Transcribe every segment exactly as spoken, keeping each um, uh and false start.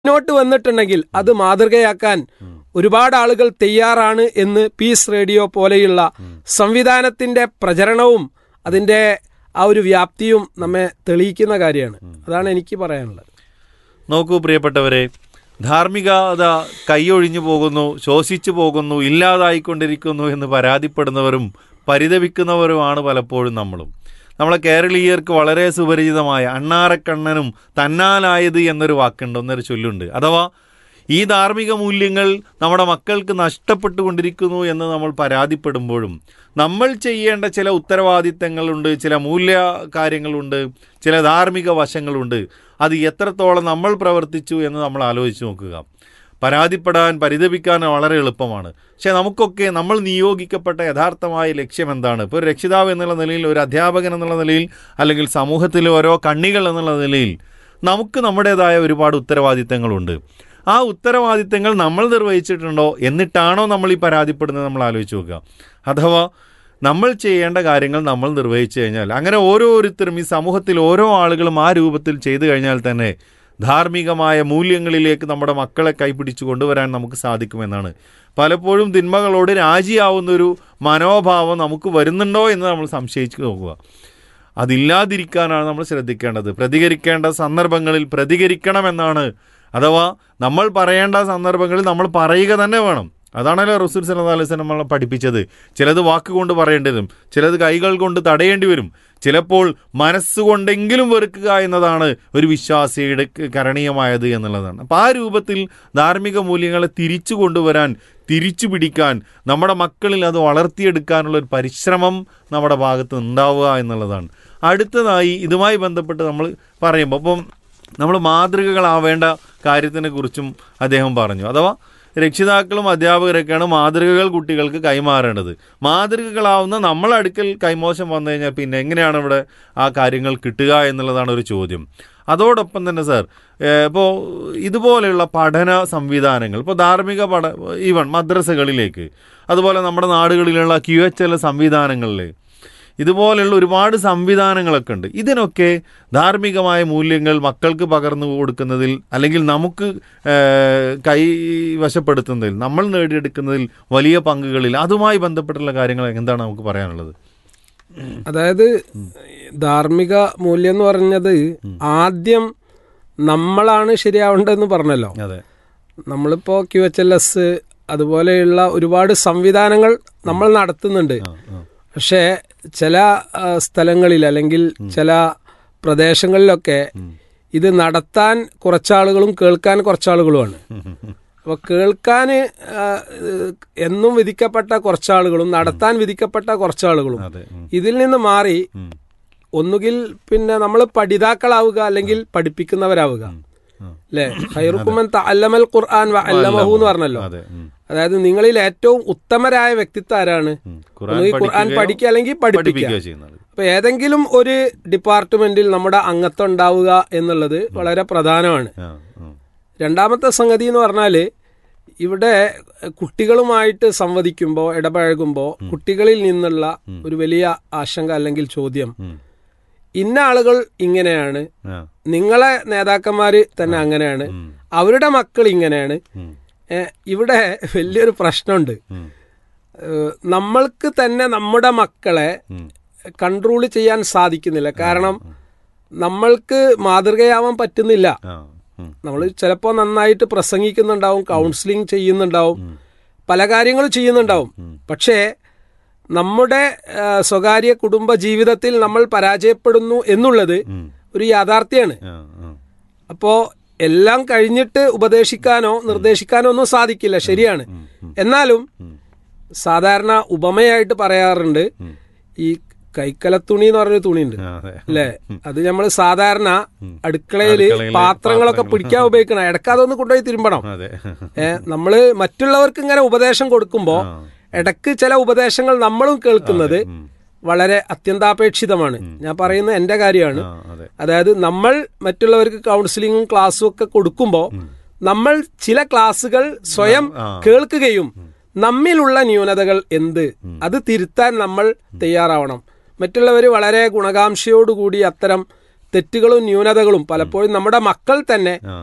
മുന്നോട്ട് വന്നിട്ടുണ്ടെങ്കിൽ അത് മാതൃകയാക്കാൻ ഒരുപാട് ആളുകൾ തയ്യാറാണ് എന്ന് പീസ് റേഡിയോ പോലെയുള്ള സംവിധാനത്തിന്റെ പ്രചരണവും അതിന്റെ ആ ഒരു വ്യാപ്തിയും നമ്മെ തെളിയിക്കുന്ന കാര്യമാണ്. അതാണ് എനിക്ക് പറയാനുള്ളത്. നോക്കൂ പ്രിയപ്പെട്ടവരെ, ധാർമ്മികത കൈയൊഴിഞ്ഞു പോകുന്നു, ശോഷിച്ചു പോകുന്നു, ഇല്ലാതായിക്കൊണ്ടിരിക്കുന്നു എന്ന് പരാതിപ്പെടുന്നവരും പരിതപിക്കുന്നവരുമാണ് പലപ്പോഴും നമ്മളും. നമ്മളെ കേരളീയർക്ക് വളരെ സുപരിചിതമായ അണ്ണാറക്കണ്ണനും തന്നാലായത് എന്നൊരു വാക്കുണ്ട്, എന്നൊരു ചൊല്ലുണ്ട്. അഥവാ ഈ ധാർമ്മിക മൂല്യങ്ങൾ നമ്മുടെ മക്കൾക്ക് നഷ്ടപ്പെട്ടുകൊണ്ടിരിക്കുന്നു എന്ന് നമ്മൾ പരാതിപ്പെടുമ്പോഴും നമ്മൾ ചെയ്യേണ്ട ചില ഉത്തരവാദിത്തങ്ങളുണ്ട്, ചില മൂല്യ കാര്യങ്ങളുണ്ട്, ചില ധാർമ്മിക വശങ്ങളുണ്ട്. അത് എത്രത്തോളം നമ്മൾ പ്രവർത്തിച്ചു എന്ന് നമ്മൾ ആലോചിച്ച് നോക്കുക. പരാതിപ്പെടാൻ പരിതപിക്കാൻ വളരെ എളുപ്പമാണ്. പക്ഷേ നമുക്കൊക്കെ നമ്മൾ നിയോഗിക്കപ്പെട്ട യഥാർത്ഥമായ ലക്ഷ്യം എന്താണ്? ഇപ്പോൾ ഒരു രക്ഷിതാവ് എന്നുള്ള നിലയിൽ, ഒരു അധ്യാപകൻ എന്നുള്ള നിലയിൽ, അല്ലെങ്കിൽ സമൂഹത്തിലെ ഓരോ കണ്ണികൾ എന്നുള്ള നിലയിൽ നമുക്ക് നമ്മുടേതായ ഒരുപാട് ഉത്തരവാദിത്തങ്ങളുണ്ട്. ആ ഉത്തരവാദിത്തങ്ങൾ നമ്മൾ നിർവഹിച്ചിട്ടുണ്ടോ എന്നിട്ടാണോ നമ്മൾ ഈ പരാതിപ്പെടുന്നത് നമ്മൾ ആലോചിച്ച് നോക്കുക. അഥവാ നമ്മൾ ചെയ്യേണ്ട കാര്യങ്ങൾ നമ്മൾ നിർവഹിച്ചു കഴിഞ്ഞാൽ, അങ്ങനെ ഓരോരുത്തരും ഈ സമൂഹത്തിൽ ഓരോ ആളുകളും ആ രൂപത്തിൽ ചെയ്തു കഴിഞ്ഞാൽ തന്നെ ധാർമ്മികമായ മൂല്യങ്ങളിലേക്ക് നമ്മുടെ മക്കളെ കൈപിടിച്ചു കൊണ്ടുവരാൻ നമുക്ക് സാധിക്കുമെന്നാണ്. പലപ്പോഴും തിന്മകളോട് രാജിയാവുന്നൊരു മനോഭാവം നമുക്ക് വരുന്നുണ്ടോ എന്ന് നമ്മൾ സംശയിച്ച് നോക്കുക. അതില്ലാതിരിക്കാനാണ് നമ്മൾ ശ്രദ്ധിക്കേണ്ടത്. പ്രതികരിക്കേണ്ട സന്ദർഭങ്ങളിൽ പ്രതികരിക്കണമെന്നാണ്. അഥവാ നമ്മൾ പറയേണ്ട സന്ദർഭങ്ങളിൽ നമ്മൾ പറയുക തന്നെ വേണം. അതാണല്ലോ റസൂൽ സല്ലല്ലാഹു അലൈഹി വസല്ലം നമ്മളെ പഠിപ്പിച്ചത്. ചിലത് വാക്കുകൊണ്ട് പറയേണ്ടി വരും, ചിലത് കൈകൾ കൊണ്ട് തടയേണ്ടി വരും, ചിലപ്പോൾ മനസ്സുകൊണ്ടെങ്കിലും വെറുക്കുക എന്നതാണ് ഒരു വിശ്വാസിയുടെ കരണീയമായത് എന്നുള്ളതാണ്. അപ്പോൾ ആ രൂപത്തിൽ ധാർമ്മിക മൂല്യങ്ങളെ തിരിച്ചു കൊണ്ടുവരാൻ, തിരിച്ചു പിടിക്കാൻ, നമ്മുടെ മക്കളിൽ അത് വളർത്തിയെടുക്കാനുള്ളൊരു പരിശ്രമം നമ്മുടെ ഭാഗത്ത് ഉണ്ടാവുക എന്നുള്ളതാണ്. അടുത്തതായി ഇതുമായി ബന്ധപ്പെട്ട് നമ്മൾ പറയുമ്പോൾ അപ്പം നമ്മൾ മാതൃകകളാവേണ്ട കാര്യത്തിനെക്കുറിച്ചും അദ്ദേഹം പറഞ്ഞു. അഥവാ രക്ഷിതാക്കളും അധ്യാപകരൊക്കെയാണ് മാതൃകകൾ കുട്ടികൾക്ക് കൈമാറേണ്ടത്. മാതൃകകളാവുന്ന നമ്മളെ അടുക്കൽ കൈമോശം വന്നു കഴിഞ്ഞാൽ പിന്നെ എങ്ങനെയാണ് ഇവിടെ ആ കാര്യങ്ങൾ കിട്ടുക എന്നുള്ളതാണ് ഒരു ചോദ്യം. അതോടൊപ്പം തന്നെ സാർ, ഇപ്പോൾ ഇതുപോലെയുള്ള പഠന സംവിധാനങ്ങൾ, ഇപ്പോൾ ധാർമ്മിക പഠ ഈവൻ മദ്രസകളിലേക്ക്, അതുപോലെ നമ്മുടെ നാടുകളിലുള്ള ക്യു എച്ച് എൽ സംവിധാനങ്ങളിൽ ഇതുപോലെയുള്ള ഒരുപാട് സംവിധാനങ്ങളൊക്കെ ഉണ്ട്. ഇതിനൊക്കെ ധാർമ്മികമായ മൂല്യങ്ങൾ മക്കൾക്ക് പകർന്നു കൊടുക്കുന്നതിൽ, അല്ലെങ്കിൽ നമുക്ക് കൈവശപ്പെടുത്തുന്നതിൽ, നമ്മൾ നേടിയെടുക്കുന്നതിൽ വലിയ പങ്കുകളിൽ അതുമായി ബന്ധപ്പെട്ടുള്ള കാര്യങ്ങൾ എന്താണ് നമുക്ക് പറയാനുള്ളത്? അതായത് ധാർമ്മിക മൂല്യം എന്ന് പറഞ്ഞത് ആദ്യം നമ്മളാണ് ശരിയാവേണ്ടതെന്ന് പറഞ്ഞല്ലോ. അതെ, നമ്മളിപ്പോൾ ക്യു എച്ച് എൽ എസ് അതുപോലെയുള്ള ഒരുപാട് സംവിധാനങ്ങൾ നമ്മൾ നടത്തുന്നുണ്ട്. പക്ഷേ ചില സ്ഥലങ്ങളിൽ അല്ലെങ്കിൽ ചില പ്രദേശങ്ങളിലൊക്കെ ഇത് നടത്താൻ കുറച്ചാളുകളും കേൾക്കാൻ കുറച്ചാളുകളുമാണ്. അപ്പോൾ കേൾക്കാൻ എന്നും വിധിക്കപ്പെട്ട കുറച്ചാളുകളും നടത്താൻ വിധിക്കപ്പെട്ട കുറച്ചാളുകളും ഇതിൽ നിന്ന് മാറി ഒന്നുകിൽ പിന്നെ നമ്മൾ പഠിതാക്കളാവുക അല്ലെങ്കിൽ പഠിപ്പിക്കുന്നവരാവുക. അല്ലേ? ഖൈറുക്കും തഅല്ലമൽ ഖുർആൻ വഅല്ലമഹു എന്ന് പറഞ്ഞല്ലോ. അതായത് നിങ്ങളിൽ ഏറ്റവും ഉത്തമരായ വ്യക്തിത്വം ആരാണ്? ഖുർആൻ പഠിക്കുക അല്ലെങ്കിൽ പഠിപ്പിക്കുക. അപ്പൊ ഏതെങ്കിലും ഒരു ഡിപ്പാർട്ട്മെന്റിൽ നമ്മുടെ അംഗത്വം ഉണ്ടാവുക എന്നുള്ളത് വളരെ പ്രധാനമാണ്. രണ്ടാമത്തെ സംഗതി എന്ന് പറഞ്ഞാല്, ഇവിടെ കുട്ടികളുമായിട്ട് സംവദിക്കുമ്പോൾ, ഇടപഴകുമ്പോൾ കുട്ടികളിൽ നിന്നുള്ള ഒരു വലിയ ആശങ്ക അല്ലെങ്കിൽ ചോദ്യം, ഇന്ന ആളുകൾ ഇങ്ങനെയാണ്, നിങ്ങളെ നേതാക്കന്മാര് തന്നെ അങ്ങനെയാണ്, അവരുടെ മക്കൾ ഇങ്ങനെയാണ്. ഇവിടെ വലിയൊരു പ്രശ്നമുണ്ട്. നമ്മൾക്ക് തന്നെ നമ്മുടെ മക്കളെ കൺട്രോൾ ചെയ്യാൻ സാധിക്കുന്നില്ല. കാരണം നമ്മൾക്ക് മാതൃകയാവാൻ പറ്റുന്നില്ല. നമ്മൾ ചിലപ്പോൾ നന്നായിട്ട് പ്രസംഗിക്കുന്നുണ്ടാവും, കൗൺസിലിംഗ് ചെയ്യുന്നുണ്ടാവും, പല കാര്യങ്ങളും ചെയ്യുന്നുണ്ടാവും. പക്ഷേ നമ്മുടെ സ്വകാര്യ കുടുംബ ജീവിതത്തിൽ നമ്മൾ പരാജയപ്പെടുന്നു എന്നുള്ളത് ഒരു യാഥാർത്ഥ്യമാണ്. അപ്പോ എല്ലാം കഴിഞ്ഞിട്ട് ഉപദേശിക്കാനോ നിർദ്ദേശിക്കാനോ ഒന്നും സാധിക്കില്ല, ശരിയാണ്. എന്നാലും സാധാരണ ഉപമയായിട്ട് പറയാറുണ്ട്, ഈ കൈക്കലത്തുണി എന്ന് പറഞ്ഞൊരു തുണിയുണ്ട് അല്ലേ, അത് നമ്മൾ സാധാരണ അടുക്കളയില് പാത്രങ്ങളൊക്കെ പിടിക്കാൻ ഉപയോഗിക്കണം. ഇടയ്ക്ക് അതൊന്ന് കൊണ്ടുപോയി തിരുമ്പണം. ഏഹ് നമ്മള് മറ്റുള്ളവർക്ക് ഇങ്ങനെ ഉപദേശം കൊടുക്കുമ്പോ ഇടയ്ക്ക് ചില ഉപദേശങ്ങൾ നമ്മളും കേൾക്കുന്നത് വളരെ അത്യന്താപേക്ഷിതമാണ്. ഞാൻ പറയുന്നത് എന്റെ കാര്യമാണ്. അതായത് നമ്മൾ മറ്റുള്ളവർക്ക് കൗൺസിലിങ്ങും ക്ലാസ്സും ഒക്കെ കൊടുക്കുമ്പോൾ നമ്മൾ ചില ക്ലാസ്സുകൾ സ്വയം കേൾക്കുകയും നമ്മിലുള്ള ന്യൂനതകൾ എന്ത് അത് തിരുത്താൻ നമ്മൾ തയ്യാറാവണം. മറ്റുള്ളവർ വളരെ ഗുണകാംക്ഷയോടുകൂടി അത്തരം തെറ്റുകളും ന്യൂനതകളും പലപ്പോഴും നമ്മുടെ മക്കൾ തന്നെ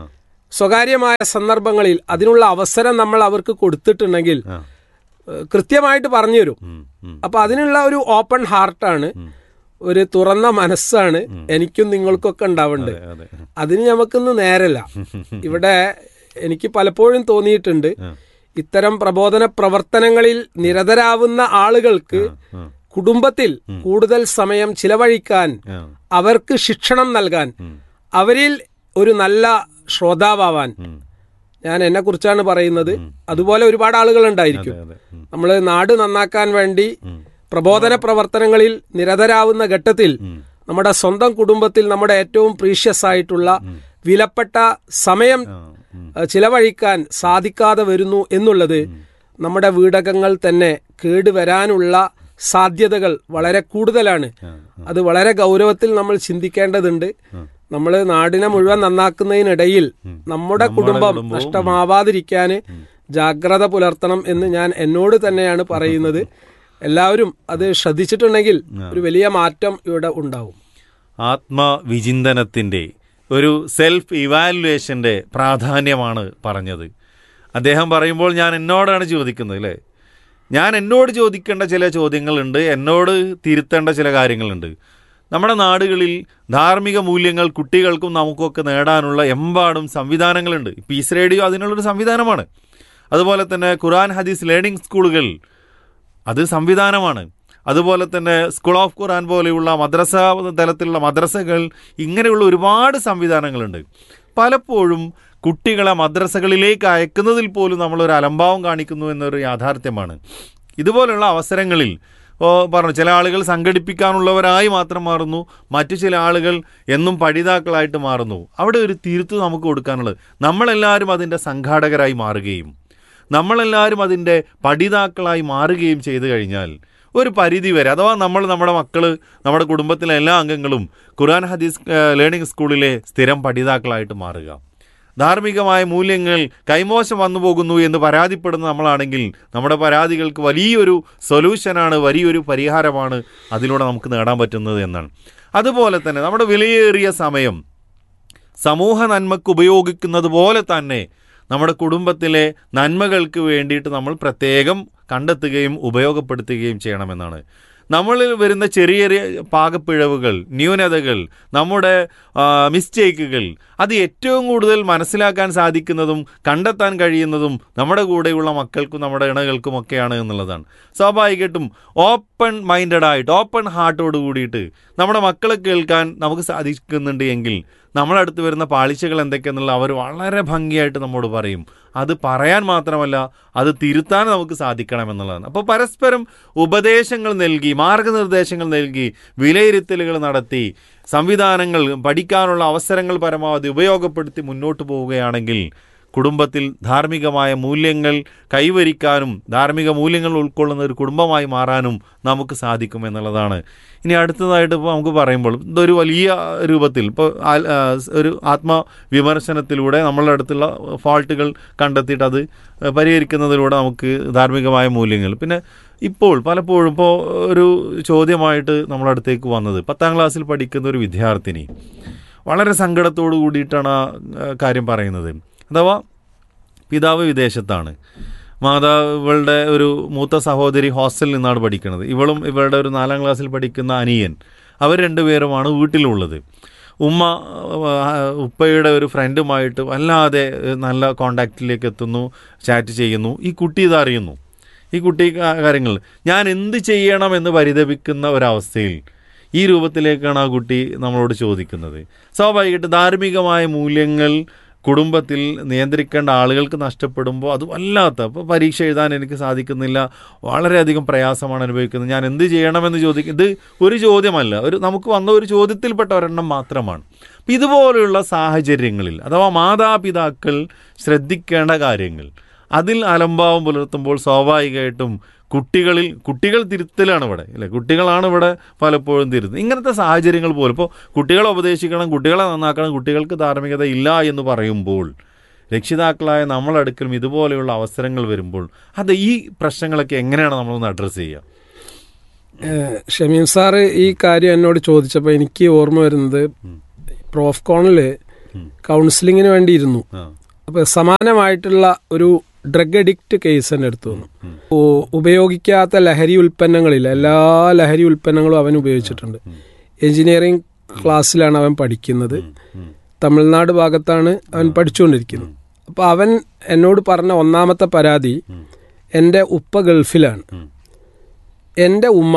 സ്വകാര്യമായ സന്ദർഭങ്ങളിൽ അതിനുള്ള അവസരം നമ്മൾ അവർക്ക് കൊടുത്തിട്ടുണ്ടെങ്കിൽ കൃത്യമായിട്ട് പറഞ്ഞു തരും. അപ്പൊ അതിനുള്ള ഒരു ഓപ്പൺ ഹാർട്ടാണ്, ഒരു തുറന്ന മനസ്സാണ് എനിക്കും നിങ്ങൾക്കൊക്കെ ഉണ്ടാവേണ്ടത്. അതിന് നമുക്കിന്ന് നേരല്ല. ഇവിടെ എനിക്ക് പലപ്പോഴും തോന്നിയിട്ടുണ്ട്, ഇത്തരം പ്രബോധന പ്രവർത്തനങ്ങളിൽ നിരതരാവുന്ന ആളുകൾക്ക് കുടുംബത്തിൽ കൂടുതൽ സമയം ചിലവഴിക്കാൻ, അവർക്ക് ശിക്ഷണം നൽകാൻ, അവരിൽ ഒരു നല്ല ശ്രോതാവാൻ, ഞാൻ എന്നെ കുറിച്ചാണ് പറയുന്നത്, അതുപോലെ ഒരുപാട് ആളുകൾ ഉണ്ടായിരിക്കും. നമ്മൾ നാട് നന്നാക്കാൻ വേണ്ടി പ്രബോധന പ്രവർത്തനങ്ങളിൽ നിരതരാവുന്ന ഘട്ടത്തിൽ നമ്മുടെ സ്വന്തം കുടുംബത്തിൽ നമ്മുടെ ഏറ്റവും പ്രീഷ്യസ് ആയിട്ടുള്ള വിലപ്പെട്ട സമയം ചിലവഴിക്കാൻ സാധിക്കാതെ വരുന്നു എന്നുള്ളത് നമ്മുടെ വീടകങ്ങൾ തന്നെ കേടുവരാനുള്ള സാധ്യതകൾ വളരെ കൂടുതലാണ്. അത് വളരെ ഗൗരവത്തിൽ നമ്മൾ ചിന്തിക്കേണ്ടതുണ്ട്. നമ്മൾ നാടിനെ മുഴുവൻ നന്നാക്കുന്നതിനിടയിൽ നമ്മുടെ കുടുംബം നഷ്ടമാവാതിരിക്കാൻ ജാഗ്രത പുലർത്തണം എന്ന് ഞാൻ എന്നോട് തന്നെയാണ് പറയുന്നത്. എല്ലാവരും അത് ശ്രദ്ധിച്ചിട്ടുണ്ടെങ്കിൽ ഒരു വലിയ മാറ്റം ഇവിടെ ഉണ്ടാവും. ആത്മവിചിന്തനത്തിൻ്റെ ഒരു സെൽഫ് ഇവാലുവേഷൻ്റെ പ്രാധാന്യമാണ് പറഞ്ഞത്. അദ്ദേഹം പറയുമ്പോൾ ഞാൻ എന്നോടാണ് ചോദിക്കുന്നത് അല്ലേ, ഞാൻ എന്നോട് ചോദിക്കേണ്ട ചില ചോദ്യങ്ങളുണ്ട്, എന്നോട് തിരുത്തേണ്ട ചില കാര്യങ്ങളുണ്ട്. നമ്മുടെ നാടുകളിൽ ധാർമ്മിക മൂല്യങ്ങൾ കുട്ടികൾക്കും നമുക്കൊക്കെ നേടാനുള്ള എമ്പാടും സംവിധാനങ്ങളുണ്ട്. പീസ് റേഡിയോ അതിനുള്ളൊരു സംവിധാനമാണ്. അതുപോലെ തന്നെ ഖുർആൻ ഹദീസ് ലേണിംഗ് സ്കൂളുകൾ അത് സംവിധാനമാണ്. അതുപോലെ തന്നെ സ്കൂൾ ഓഫ് ഖുർആൻ പോലെയുള്ള മദ്രസ തലത്തിലുള്ള മദ്രസകൾ, ഇങ്ങനെയുള്ള ഒരുപാട് സംവിധാനങ്ങളുണ്ട്. പലപ്പോഴും കുട്ടികളെ മദ്രസകളിലേക്ക് അയക്കുന്നതിൽ പോലും നമ്മളൊരു അലംഭാവം കാണിക്കുന്നു എന്നൊരു യാഥാർത്ഥ്യമാണ്. ഇതുപോലുള്ള അവസരങ്ങളിൽ ഇപ്പോൾ പറഞ്ഞു, ചില ആളുകൾ സംഘടിപ്പിക്കാനുള്ളവരായി മാത്രം മാറുന്നു, മറ്റു ചില ആളുകൾ എന്നും പഠിതാക്കളായിട്ട് മാറുന്നു. അവിടെ ഒരു തിരുത്ത് നമുക്ക് കൊടുക്കാനുള്ളത്, നമ്മളെല്ലാവരും അതിൻ്റെ സംഘാടകരായി മാറുകയും നമ്മളെല്ലാവരും അതിൻ്റെ പഠിതാക്കളായി മാറുകയും ചെയ്തു കഴിഞ്ഞാൽ ഒരു പരിധി വരെ, അഥവാ നമ്മൾ നമ്മുടെ മക്കൾ, നമ്മുടെ കുടുംബത്തിലെ എല്ലാ അംഗങ്ങളും ഖുർആൻ ഹദീസ് ലേണിംഗ് സ്കൂളിലെ സ്ഥിരം പഠിതാക്കളായിട്ട് മാറുക. ധാർമ്മികമായ മൂല്യങ്ങൾ കൈമോശം വന്നു പോകുന്നു എന്ന് പരാതിപ്പെടുന്ന നമ്മളാണെങ്കിൽ നമ്മുടെ പരാതികൾക്ക് വലിയൊരു സൊല്യൂഷനാണ്, വലിയൊരു പരിഹാരമാണ് അതിലൂടെ നമുക്ക് നേടാൻ പറ്റുന്നത് എന്നാണ്. അതുപോലെ തന്നെ നമ്മുടെ വിലയേറിയ സമയം സമൂഹ നന്മയ്ക്ക് ഉപയോഗിക്കുന്നത് പോലെ തന്നെ നമ്മുടെ കുടുംബത്തിലെ നന്മകൾക്ക് വേണ്ടിയിട്ട് നമ്മൾ പ്രത്യേകം കണ്ടെത്തുകയും ഉപയോഗപ്പെടുത്തുകയും ചെയ്യണമെന്നാണ്. നമ്മളിൽ വരുന്ന ചെറിയ ചെറിയ പാകപ്പിഴവുകൾ, ന്യൂനതകൾ, നമ്മുടെ മിസ്റ്റേക്കുകൾ, അത് ഏറ്റവും കൂടുതൽ മനസ്സിലാക്കാൻ സാധിക്കുന്നതും കണ്ടെത്താൻ കഴിയുന്നതും നമ്മുടെ കൂടെയുള്ള മക്കൾക്കും നമ്മുടെ ഇണകൾക്കുമൊക്കെയാണ് എന്നുള്ളതാണ്. സ്വാഭാവികമായിട്ടും ഓപ്പൺ മൈൻഡഡായിട്ട്, ഓപ്പൺ ഹാർട്ടോട് കൂടിയിട്ട് നമ്മുടെ മക്കളെ കേൾക്കാൻ നമുക്ക് സാധിക്കുന്നുണ്ട് എങ്കിൽ നമ്മളടുത്ത് വരുന്ന പാളിച്ചകൾ എന്തൊക്കെയെന്നുള്ള അവർ വളരെ ഭംഗിയായിട്ട് നമ്മോട് പറയും. അത് പറയാൻ മാത്രമല്ല, അത് തിരുത്താൻ നമുക്ക് സാധിക്കണമെന്നുള്ളതാണ്. അപ്പോൾ പരസ്പരം ഉപദേശങ്ങൾ നൽകി, മാർഗനിർദ്ദേശങ്ങൾ നൽകി, വിലയിരുത്തലുകൾ നടത്തി, സംവിധാനങ്ങൾ, പഠിക്കാനുള്ള അവസരങ്ങൾ പരമാവധി ഉപയോഗപ്പെടുത്തി മുന്നോട്ട് പോവുകയാണെങ്കിൽ കുടുംബത്തിൽ ധാർമ്മികമായ മൂല്യങ്ങൾ കൈവരിക്കാനും ധാർമ്മിക മൂല്യങ്ങൾ ഉൾക്കൊള്ളുന്ന ഒരു കുടുംബമായി മാറാനും നമുക്ക് സാധിക്കും എന്നുള്ളതാണ്. ഇനി അടുത്തതായിട്ട് ഇപ്പോൾ നമുക്ക് പറയുമ്പോൾ ഇതൊരു വലിയ രൂപത്തിൽ ഇപ്പോൾ ഒരു ആത്മവിമർശനത്തിലൂടെ നമ്മളുടെ അടുത്തുള്ള ഫാൾട്ടുകൾ കണ്ടെത്തിയിട്ട് അത് പരിഹരിക്കുന്നതിലൂടെ നമുക്ക് ധാർമ്മികമായ മൂല്യങ്ങൾ, പിന്നെ ഇപ്പോൾ പലപ്പോഴും ഇപ്പോൾ ഒരു ചോദ്യമായിട്ട് നമ്മുടെ അടുത്തേക്ക് വന്നത്, പത്താം ക്ലാസ്സിൽ പഠിക്കുന്ന ഒരു വിദ്യാർത്ഥിനി വളരെ സങ്കടത്തോടു കൂടിയിട്ടാണ് ആ കാര്യം പറയുന്നത്. അഥവാ പിതാവ് വിദേശത്താണ്, മാതാവുകളുടെ ഒരു മൂത്ത സഹോദരി ഹോസ്റ്റലിൽ നിന്നാണ് പഠിക്കുന്നത്, ഇവളും ഇവളുടെ ഒരു നാലാം ക്ലാസ്സിൽ പഠിക്കുന്ന അനിയൻ, അവർ രണ്ടുപേരുമാണ് വീട്ടിലുള്ളത്. ഉമ്മ ഉപ്പയുടെ ഒരു ഫ്രണ്ടുമായിട്ട് വല്ലാതെ നല്ല കോണ്ടാക്റ്റിലേക്ക് എത്തുന്നു, ചാറ്റ് ചെയ്യുന്നു. ഈ കുട്ടി ഇതറിയുന്നു. ഈ കുട്ടി കാര്യങ്ങൾ ഞാൻ എന്ത് ചെയ്യണമെന്ന് പരിതപിക്കുന്ന ഒരവസ്ഥയിൽ ഈ രൂപത്തിലേക്കാണ് ആ കുട്ടി നമ്മളോട് ചോദിക്കുന്നത്. സ്വാഭാവികമായിട്ട് ധാർമ്മികമായ മൂല്യങ്ങൾ കുടുംബത്തിൽ നിയന്ത്രിക്കേണ്ട ആളുകൾക്ക് നഷ്ടപ്പെടുമ്പോൾ അത് വല്ലാത്ത, ഇപ്പോൾ പരീക്ഷ എഴുതാൻ എനിക്ക് സാധിക്കുന്നില്ല, വളരെയധികം പ്രയാസമാണ് അനുഭവിക്കുന്നത്, ഞാൻ എന്ത് ചെയ്യണമെന്ന് ചോദിക്കും. ഇത് ഒരു ചോദ്യമല്ല, ഒരു നമുക്ക് വന്ന ഒരു ചോദ്യത്തിൽപ്പെട്ട ഒരെണ്ണം മാത്രമാണ്. അപ്പം ഇതുപോലെയുള്ള സാഹചര്യങ്ങളിൽ അഥവാ മാതാപിതാക്കൾ ശ്രദ്ധിക്കേണ്ട കാര്യങ്ങൾ, അതിൽ അലംഭാവം പുലർത്തുമ്പോൾ സ്വാഭാവികമായിട്ടും കുട്ടികളിൽ കുട്ടികൾ തിരുത്തലാണ് ഇവിടെ അല്ലേ, കുട്ടികളാണ് ഇവിടെ പലപ്പോഴും തിരുത്തുന്നത്. ഇങ്ങനത്തെ സാഹചര്യങ്ങൾ പോലും ഇപ്പോൾ കുട്ടികളെ ഉപദേശിക്കണം, കുട്ടികളെ നന്നാക്കണം, കുട്ടികൾക്ക് ധാർമ്മികത ഇല്ല എന്ന് പറയുമ്പോൾ രക്ഷിതാക്കളായ നമ്മളടുക്കലും ഇതുപോലെയുള്ള അവസരങ്ങൾ വരുമ്പോൾ അത് ഈ പ്രശ്നങ്ങളൊക്കെ എങ്ങനെയാണ് നമ്മളൊന്ന് അഡ്രസ്സ് ചെയ്യുക? ഷമീം സാറ് ഈ കാര്യം എന്നോട് ചോദിച്ചപ്പോൾ എനിക്ക് ഓർമ്മ വരുന്നത്, പ്രോഫ്കോണിൽ കൗൺസിലിങ്ങിന് വേണ്ടിയിരുന്നു. അപ്പോൾ സമാനമായിട്ടുള്ള ഒരു ഡ്രഗ് അഡിക്റ്റ് കേസ് തന്നെ എടുത്തു വന്നു. ഉപയോഗിക്കാത്ത ലഹരി ഉൽപ്പന്നങ്ങളില്ല, എല്ലാ ലഹരി ഉൽപ്പന്നങ്ങളും അവൻ ഉപയോഗിച്ചിട്ടുണ്ട്. എഞ്ചിനീയറിംഗ് ക്ലാസ്സിലാണ് അവൻ പഠിക്കുന്നത്, തമിഴ്നാട് ഭാഗത്താണ് അവൻ പഠിച്ചുകൊണ്ടിരിക്കുന്നത്. അപ്പോൾ അവൻ എന്നോട് പറഞ്ഞ ഒന്നാമത്തെ പരാതി, എൻ്റെ ഉപ്പ ഗൾഫിലാണ്, എൻ്റെ ഉമ്മ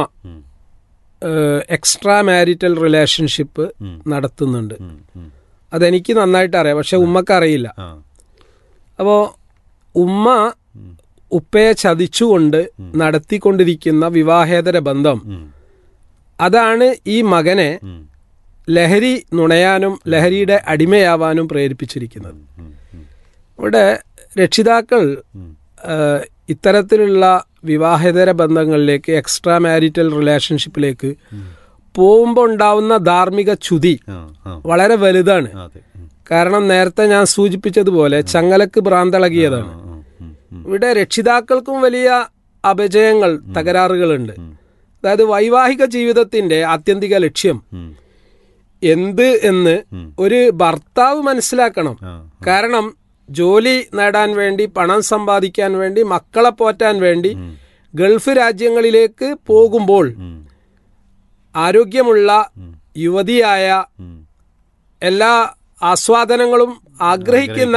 എക്സ്ട്രാ മാരിറ്റൽ റിലേഷൻഷിപ്പ് നടത്തുന്നുണ്ട്. അതെനിക്ക് നന്നായിട്ട് അറിയാം, പക്ഷെ ഉമ്മക്ക് അറിയില്ല. അപ്പോൾ ഉമ്മ ഉപ്പയെ ചതിച്ചുകൊണ്ട് നടത്തിക്കൊണ്ടിരിക്കുന്ന വിവാഹേതര ബന്ധം, അതാണ് ഈ മകനെ ലഹരി നുണയാനും ലഹരിയുടെ അടിമയാവാനും പ്രേരിപ്പിച്ചിരിക്കുന്നത്. ഇവിടെ രക്ഷിതാക്കൾ ഇത്തരത്തിലുള്ള വിവാഹേതര ബന്ധങ്ങളിലേക്ക്, എക്സ്ട്രാ മാരിറ്റൽ റിലേഷൻഷിപ്പിലേക്ക് പോകുമ്പോൾ ഉണ്ടാവുന്ന ധാർമ്മിക ച്യുതി വളരെ വലുതാണ്. കാരണം നേരത്തെ ഞാൻ സൂചിപ്പിച്ചതുപോലെ ചങ്ങലക്ക് ഭ്രാന്തളകിയതാണ്. ഇവിടെ രക്ഷിതാക്കൾക്കും വലിയ അപജയങ്ങൾ, തകരാറുകളുണ്ട്. അതായത് വൈവാഹിക ജീവിതത്തിന്റെ ആത്യന്തിക ലക്ഷ്യം എന്ത് എന്ന് ഒരു ഭർത്താവ് മനസ്സിലാക്കണം. കാരണം ജോലി നേടാൻ വേണ്ടി, പണം സമ്പാദിക്കാൻ വേണ്ടി, മക്കളെ പോറ്റാൻ വേണ്ടി ഗൾഫ് രാജ്യങ്ങളിലേക്ക് പോകുമ്പോൾ ആരോഗ്യമുള്ള യുവതിയായ, എല്ലാ ആസ്വാദനങ്ങളും ആഗ്രഹിക്കുന്ന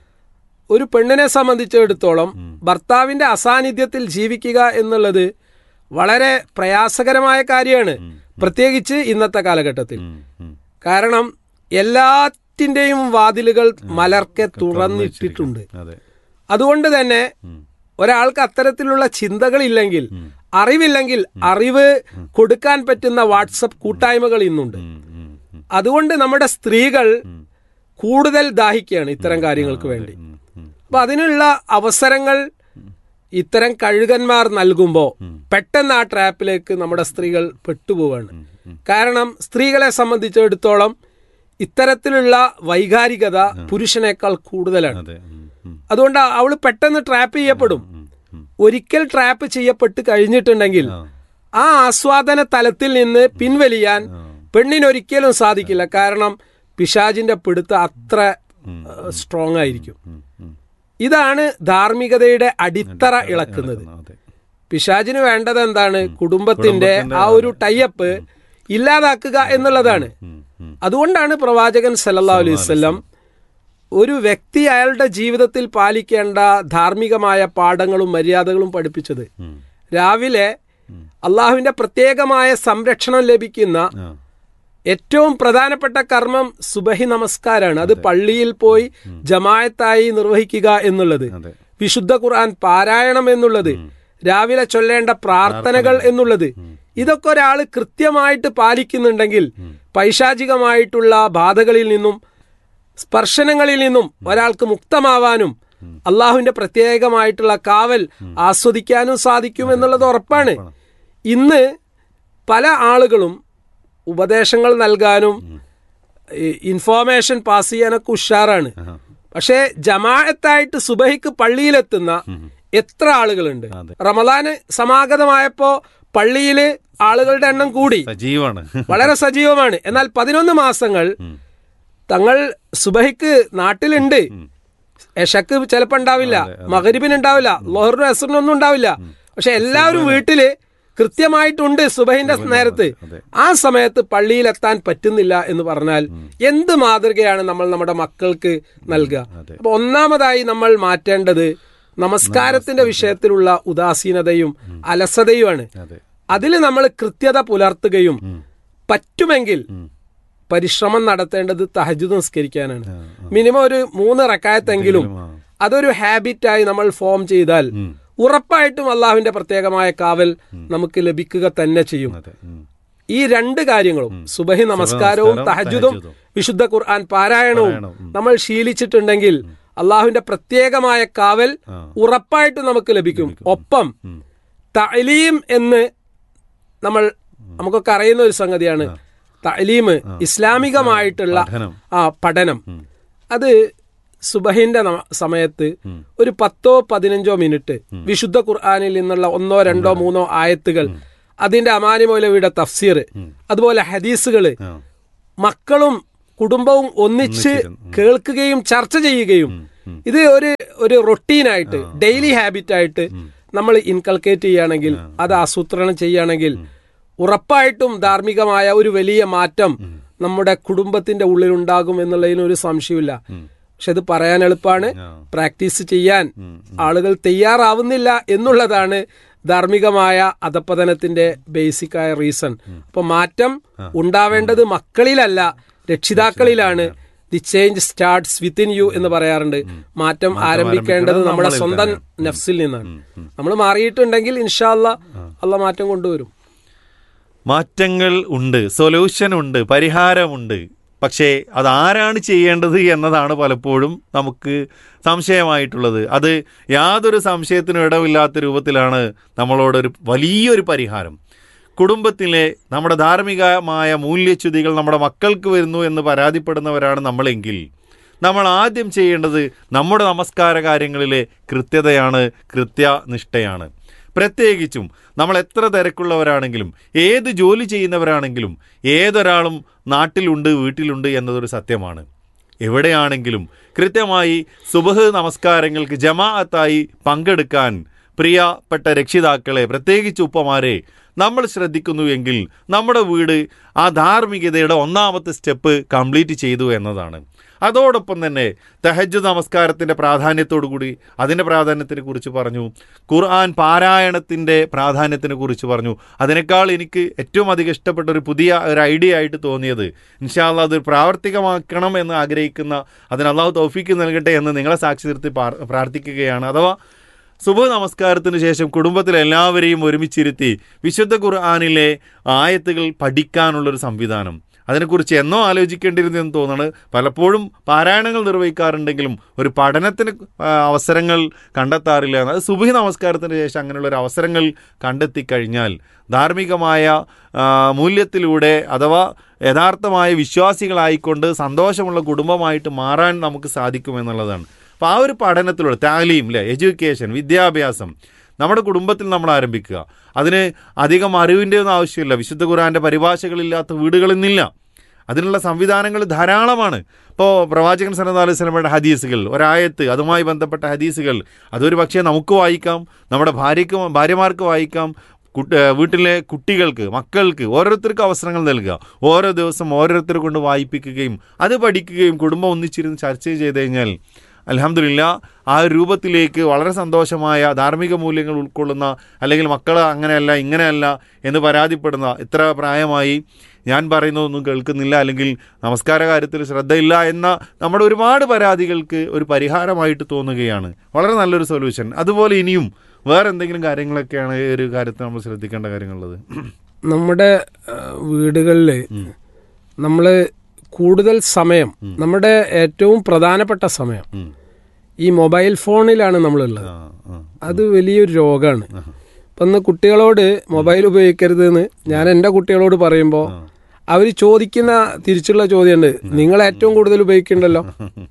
ഒരു പെണ്ണിനെ സംബന്ധിച്ചിടത്തോളം ഭർത്താവിന്റെ അസാന്നിധ്യത്തിൽ ജീവിക്കുക എന്നുള്ളത് വളരെ പ്രയാസകരമായ കാര്യമാണ്, പ്രത്യേകിച്ച് ഇന്നത്തെ കാലഘട്ടത്തിൽ. കാരണം എല്ലാറ്റിന്റെയും വാതിലുകൾ മലർക്കെ തുറന്നിട്ടിട്ടുണ്ട്. അതുകൊണ്ട് തന്നെ ഒരാൾക്ക് അത്തരത്തിലുള്ള ചിന്തകളില്ലെങ്കിൽ, അറിവില്ലെങ്കിൽ, അറിവ് കൊടുക്കാൻ പറ്റുന്ന വാട്സപ്പ് കൂട്ടായ്മകൾ ഇന്നുണ്ട്. അതുകൊണ്ട് നമ്മുടെ സ്ത്രീകൾ കൂടുതൽ ദാഹിക്കുകയാണ് ഇത്തരം കാര്യങ്ങൾക്ക് വേണ്ടി. അപ്പൊ അതിനുള്ള അവസരങ്ങൾ ഇത്തരം കഴുകന്മാർ നൽകുമ്പോൾ പെട്ടെന്ന് ആ ട്രാപ്പിലേക്ക് നമ്മുടെ സ്ത്രീകൾ പെട്ടുപോവാണ്. കാരണം സ്ത്രീകളെ സംബന്ധിച്ചിടത്തോളം ഇത്തരത്തിലുള്ള വൈകാരികത പുരുഷനേക്കാൾ കൂടുതലാണ്. അതുകൊണ്ട് അവൾ പെട്ടെന്ന് ട്രാപ്പ് ചെയ്യപ്പെടും. ഒരിക്കൽ ട്രാപ്പ് ചെയ്യപ്പെട്ട് കഴിഞ്ഞിട്ടുണ്ടെങ്കിൽ ആ ആസ്വാദന തലത്തിൽ നിന്ന് പിൻവലിയാൻ പെണ്ണിനൊരിക്കലും സാധിക്കില്ല. കാരണം പിശാചിന്റെ പിടുത്തം അത്ര സ്ട്രോങ് ആയിരിക്കും. ഇതാണ് ധാർമ്മികതയുടെ അടിത്തറ ഇളക്കുന്നത്. പിശാചിന് വേണ്ടത് എന്താണ്? കുടുംബത്തിന്റെ ആ ഒരു ടൈപ്പ് ഇല്ലാതാക്കുക എന്നുള്ളതാണ്. അതുകൊണ്ടാണ് പ്രവാചകൻ സല്ലല്ലാഹു അലൈഹി വസല്ലം ഒരു വ്യക്തി അയാളുടെ ജീവിതത്തിൽ പാലിക്കേണ്ട ധാർമ്മികമായ പാഠങ്ങളും മര്യാദകളും പഠിപ്പിച്ചത്. രാവിലെ അള്ളാഹുവിന്റെ പ്രത്യേകമായ സംരക്ഷണം ലഭിക്കുന്ന ഏറ്റവും പ്രധാനപ്പെട്ട കർമ്മം സുബഹി നമസ്കാരമാണ്. അത് പള്ളിയിൽ പോയി ജമാഅത്തായി നിർവഹിക്കുക എന്നുള്ളത്, വിശുദ്ധ ഖുർആൻ പാരായണം എന്നുള്ളത്, രാവിലെ ചൊല്ലേണ്ട പ്രാർത്ഥനകൾ എന്നുള്ളത്, ഇതൊക്കെ ഒരാൾ കൃത്യമായിട്ട് പാലിക്കുന്നുണ്ടെങ്കിൽ പൈശാചികമായിട്ടുള്ള ബാധകളിൽ നിന്നും സ്പർശനങ്ങളിൽ നിന്നും ഒരാൾക്ക് മുക്തമാവാനും അള്ളാഹുവിന്റെ പ്രത്യേകമായിട്ടുള്ള കാവൽ ആസ്വദിക്കാനും സാധിക്കും എന്നുള്ളത് ഉറപ്പാണ്. ഇന്ന് പല ആളുകളും ഉപദേശങ്ങൾ നൽകാനും ഇൻഫോർമേഷൻ പാസ് ചെയ്യാനൊക്കെ ഉഷാറാണ്. പക്ഷേ ജമാഅത്തായിട്ട് സുബഹിക്ക് പള്ളിയിലെത്തുന്ന എത്ര ആളുകളുണ്ട്? റമദാന് സമാഗതമായപ്പോ പള്ളിയില് ആളുകളുടെ എണ്ണം കൂടി, വളരെ സജീവമാണ്. എന്നാൽ പതിനൊന്ന് മാസങ്ങൾ തങ്ങൾ സുബഹിക്ക് നാട്ടിലുണ്ട്, എഷക്ക് ചിലപ്പോ ഉണ്ടാവില്ല, മഗ്രിബിന് ഉണ്ടാവില്ല, ലോഹറിനും അസ്റിനും ഉണ്ടാവില്ല, പക്ഷെ എല്ലാവരും വീട്ടില് കൃത്യമായിട്ടുണ്ട് സുബഹിന്റെ നേരത്ത്. ആ സമയത്ത് പള്ളിയിലെത്താൻ പറ്റുന്നില്ല എന്ന് പറഞ്ഞാൽ എന്ത് മാതൃകയാണ് നമ്മൾ നമ്മുടെ മക്കൾക്ക് നൽകുക? അപ്പൊ ഒന്നാമതായി നമ്മൾ മാറ്റേണ്ടത് നമസ്കാരത്തിന്റെ വിഷയത്തിലുള്ള ഉദാസീനതയും അലസതയുമാണ്. അതിൽ നമ്മൾ കൃത്യത പുലർത്തുകയും പറ്റുമെങ്കിൽ പരിശ്രമം നടത്തേണ്ടത് തഹജ്ജുദ് നിസ്കരിക്കാനാണ്. മിനിമം ഒരു മൂന്ന് റക്അത്തെങ്കിലും അതൊരു ഹാബിറ്റായി നമ്മൾ ഫോം ചെയ്താൽ ഉറപ്പായിട്ടും അള്ളാഹുവിന്റെ പ്രത്യേകമായ കാവൽ നമുക്ക് ലഭിക്കുക തന്നെ ചെയ്യും. ഈ രണ്ട് കാര്യങ്ങളും, സുബഹി നമസ്കാരവും തഹജ്ജുദും വിശുദ്ധ ഖുർആൻ പാരായണവും നമ്മൾ ശീലിച്ചിട്ടുണ്ടെങ്കിൽ അള്ളാഹുവിന്റെ പ്രത്യേകമായ കാവൽ ഉറപ്പായിട്ടും നമുക്ക് ലഭിക്കും. ഒപ്പം തഅലീം എന്ന് നമ്മൾ നമുക്കൊക്കെ അറിയുന്ന ഒരു സംഗതിയാണ്. തഅലീം, ഇസ്ലാമികമായിട്ടുള്ള ആ പഠനം, അത് സുബഹിന്റെ സമയത്ത് ഒരു പത്തോ പതിനഞ്ചോ മിനിറ്റ് വിശുദ്ധ ഖുർആനിൽ നിന്നുള്ള ഒന്നോ രണ്ടോ മൂന്നോ ആയത്തുകൾ, അതിന്റെ അമാനി മൗലവിയുടെ തഫ്സീർ, അതുപോലെ ഹദീസുകള് മക്കളും കുടുംബവും ഒന്നിച്ച് കേൾക്കുകയും ചർച്ച ചെയ്യുകയും ഇത് ഒരു ഒരു റൊട്ടീനായിട്ട് ഡെയിലി ഹാബിറ്റായിട്ട് നമ്മൾ ഇൻകൾക്കേറ്റ് ചെയ്യുകയാണെങ്കിൽ, അത് ആസൂത്രണം ചെയ്യുകയാണെങ്കിൽ ഉറപ്പായിട്ടും ധാർമ്മികമായ ഒരു വലിയ മാറ്റം നമ്മുടെ കുടുംബത്തിന്റെ ഉള്ളിൽ ഉണ്ടാകും എന്നുള്ളതിന് ഒരു സംശയമില്ല. പക്ഷെ ഇത് പറയാൻ എളുപ്പമാണ്, പ്രാക്ടീസ് ചെയ്യാൻ ആളുകൾ തയ്യാറാവുന്നില്ല എന്നുള്ളതാണ് ധാർമ്മികമായ അധപ്പതനത്തിന്റെ ബേസിക് ആയ റീസൺ. അപ്പൊ മാറ്റം ഉണ്ടാവേണ്ടത് മക്കളിലല്ല, രക്ഷിതാക്കളിലാണ്. The change starts within you എന്ന് പറയാറുണ്ട്. മാറ്റം ആരംഭിക്കേണ്ടത് നമ്മുടെ സ്വന്തം നഫ്സിൽ നിന്നാണ്. നമ്മൾ മാറിയിട്ടുണ്ടെങ്കിൽ ഇൻഷാ അല്ലാ അല്ലാഹ് മാറ്റം കൊണ്ടുവരും. മാറ്റങ്ങൾ ഉണ്ട്, സൊല്യൂഷൻ ഉണ്ട്, പരിഹാരമുണ്ട്. പക്ഷേ അതാരാണ് ചെയ്യേണ്ടത് എന്നതാണ് പലപ്പോഴും നമുക്ക് സംശയമായിട്ടുള്ളത്. അത് യാതൊരു സംശയത്തിനും ഇടമില്ലാത്ത രൂപത്തിലാണ് നമ്മളോടൊരു വലിയൊരു പരിഹാരം. കുടുംബത്തിലെ നമ്മുടെ ധാർമ്മികമായ മൂല്യച്യുതികൾ നമ്മുടെ മക്കൾക്ക് വരുന്നു എന്ന് പരാതിപ്പെടുന്നവരാണ് നമ്മളെങ്കിൽ നമ്മൾ ആദ്യം ചെയ്യേണ്ടത് നമ്മുടെ നമസ്കാര കാര്യങ്ങളിലെ കൃത്യതയാണ്, കൃത്യനിഷ്ഠയാണ്. പ്രത്യേകിച്ചും നമ്മൾ എത്ര തിരക്കുള്ളവരാണെങ്കിലും ഏത് ജോലി ചെയ്യുന്നവരാണെങ്കിലും ഏതൊരാളും നാട്ടിലുണ്ട്, വീട്ടിലുണ്ട് എന്നതൊരു സത്യമാണ്. എവിടെയാണെങ്കിലും കൃത്യമായി സുബഹ് നമസ്കാരങ്ങൾക്ക് ജമാഅത്തായി പങ്കെടുക്കാൻ പ്രിയപ്പെട്ട രക്ഷിതാക്കളെ, പ്രത്യേകിച്ച് ഉപ്പമാരെ നമ്മൾ ശ്രദ്ധിക്കുന്നു എങ്കിൽ നമ്മുടെ വീട് ആ ധാർമ്മികതയുടെ ഒന്നാമത്തെ സ്റ്റെപ്പ് കംപ്ലീറ്റ് ചെയ്തു എന്നതാണ്. അതോടൊപ്പം തന്നെ തഹജ്ജുദ് നമസ്കാരത്തിൻ്റെ പ്രാധാന്യത്തോടു കൂടി അതിൻ്റെ പ്രാധാന്യത്തിനെ കുറിച്ച് പറഞ്ഞു, ഖുർആൻ പാരായണത്തിൻ്റെ പ്രാധാന്യത്തിനെ കുറിച്ച് പറഞ്ഞു. അതിനേക്കാൾ എനിക്ക് ഏറ്റവും അധികം ഇഷ്ടപ്പെട്ട ഒരു പുതിയ ഒരു ഐഡിയ ആയിട്ട് തോന്നിയത്, ഇൻഷാ അല്ലാഹ് അത് പ്രാവർത്തികമാക്കണം എന്ന് ആഗ്രഹിക്കുന്ന, അതിന് അല്ലാഹു തൗഫീക്ക് നൽകട്ടെ എന്ന് നിങ്ങളെ സാക്ഷി നിർത്തി പ്രാർത്ഥിക്കുകയാണ്. അഥവാ സുബഹ് നമസ്കാരത്തിന് ശേഷം കുടുംബത്തിലെ എല്ലാവരെയും ഒരുമിച്ചിരുത്തി വിശുദ്ധ ഖുർആനിലെ ആയത്തുകൾ പഠിക്കാനുള്ളൊരു സംവിധാനം. അതിനെക്കുറിച്ച് എന്നോ ആലോചിക്കേണ്ടിയിരുന്നു എന്ന് തോന്നുന്നു. പലപ്പോഴും പാരായണങ്ങൾ നിർവഹിക്കാറുണ്ടെങ്കിലും ഒരു പഠനത്തിന് അവസരങ്ങൾ കണ്ടെത്താറില്ല. അത് സുബഹി നമസ്കാരത്തിന് ശേഷം അങ്ങനെയുള്ളൊരു അവസരങ്ങൾ കണ്ടെത്തിക്കഴിഞ്ഞാൽ ധാർമ്മികമായ മൂല്യത്തിലൂടെ അഥവാ യഥാർത്ഥമായ വിശ്വാസികളായിക്കൊണ്ട് സന്തോഷമുള്ള കുടുംബമായിട്ട് മാറാൻ നമുക്ക് സാധിക്കുമെന്നുള്ളതാണ്. അപ്പോൾ ആ ഒരു പഠനത്തിലൂടെ താലീം അല്ലേ, എഡ്യൂക്കേഷൻ, വിദ്യാഭ്യാസം നമ്മുടെ കുടുംബത്തിൽ നമ്മൾ ആരംഭിക്കുക. അതിന് അധികം അറിവിൻ്റെ ഒന്നും ആവശ്യമില്ല. വിശുദ്ധ ഖുർആൻ്റെ പരിഭാഷകളില്ലാത്ത വീടുകളിന്നില്ല. അതിനുള്ള സംവിധാനങ്ങൾ ധാരാളമാണ്. ഇപ്പോൾ പ്രവാചകൻ സല്ലല്ലാഹു അലൈഹി വസല്ലമയുടെ ഹദീസുകൾ, ഒരായത്ത്, അതുമായി ബന്ധപ്പെട്ട ഹദീസുകൾ, അതൊരു പക്ഷേ നമുക്ക് വായിക്കാം, നമ്മുടെ ഭാര്യയ്ക്ക് ഭാര്യമാർക്ക് വായിക്കാം, വീട്ടിലെ കുട്ടികൾക്ക്, മക്കൾക്ക്, ഓരോരുത്തർക്കും അവസരങ്ങൾ നൽകുക. ഓരോ ദിവസം ഓരോരുത്തരെ കൊണ്ട് വായിപ്പിക്കുകയും അത് പഠിക്കുകയും കുടുംബം ഒന്നിച്ചിരുന്ന് ചർച്ച ചെയ്ത് കഴിഞ്ഞാൽ അൽഹംദുലില്ലാ ആ രൂപത്തിലേക്ക് വളരെ സന്തോഷമായ ധാർമ്മിക മൂല്യങ്ങൾ ഉൾക്കൊള്ളുന്ന, അല്ലെങ്കിൽ മക്കൾ അങ്ങനെയല്ല ഇങ്ങനെയല്ല എന്ന് പരാതിപ്പെടുന്ന, ഇത്ര പ്രായമായി ഞാൻ പറയുന്നതൊന്നും കേൾക്കുന്നില്ല, അല്ലെങ്കിൽ നമസ്കാര കാര്യത്തിൽ ശ്രദ്ധയില്ല എന്ന നമ്മുടെ ഒരുപാട് പരാതികൾക്ക് ഒരു പരിഹാരമായിട്ട് തോന്നുകയാണ്. വളരെ നല്ലൊരു സൊല്യൂഷൻ. അതുപോലെ ഇനിയും വേറെ എന്തെങ്കിലും കാര്യങ്ങളൊക്കെയാണ് ഈ ഒരു കാര്യത്തിൽ നമ്മൾ ശ്രദ്ധിക്കേണ്ട കാര്യങ്ങളുള്ളത്? നമ്മുടെ വീടുകളിൽ നമ്മൾ കൂടുതൽ സമയം, നമ്മുടെ ഏറ്റവും പ്രധാനപ്പെട്ട സമയം ഈ മൊബൈൽ ഫോണിലാണ് നമ്മളുള്ളത്. അത് വലിയൊരു രോഗമാണ്. ഇപ്പം ഇന്ന് കുട്ടികളോട് മൊബൈൽ ഉപയോഗിക്കരുത് എന്ന് ഞാൻ എൻ്റെ കുട്ടികളോട് പറയുമ്പോൾ അവർ ചോദിക്കുന്ന തിരിച്ചുള്ള ചോദ്യമുണ്ട്, നിങ്ങൾ ഏറ്റവും കൂടുതൽ ഉപയോഗിക്കുന്നുണ്ടല്ലോ.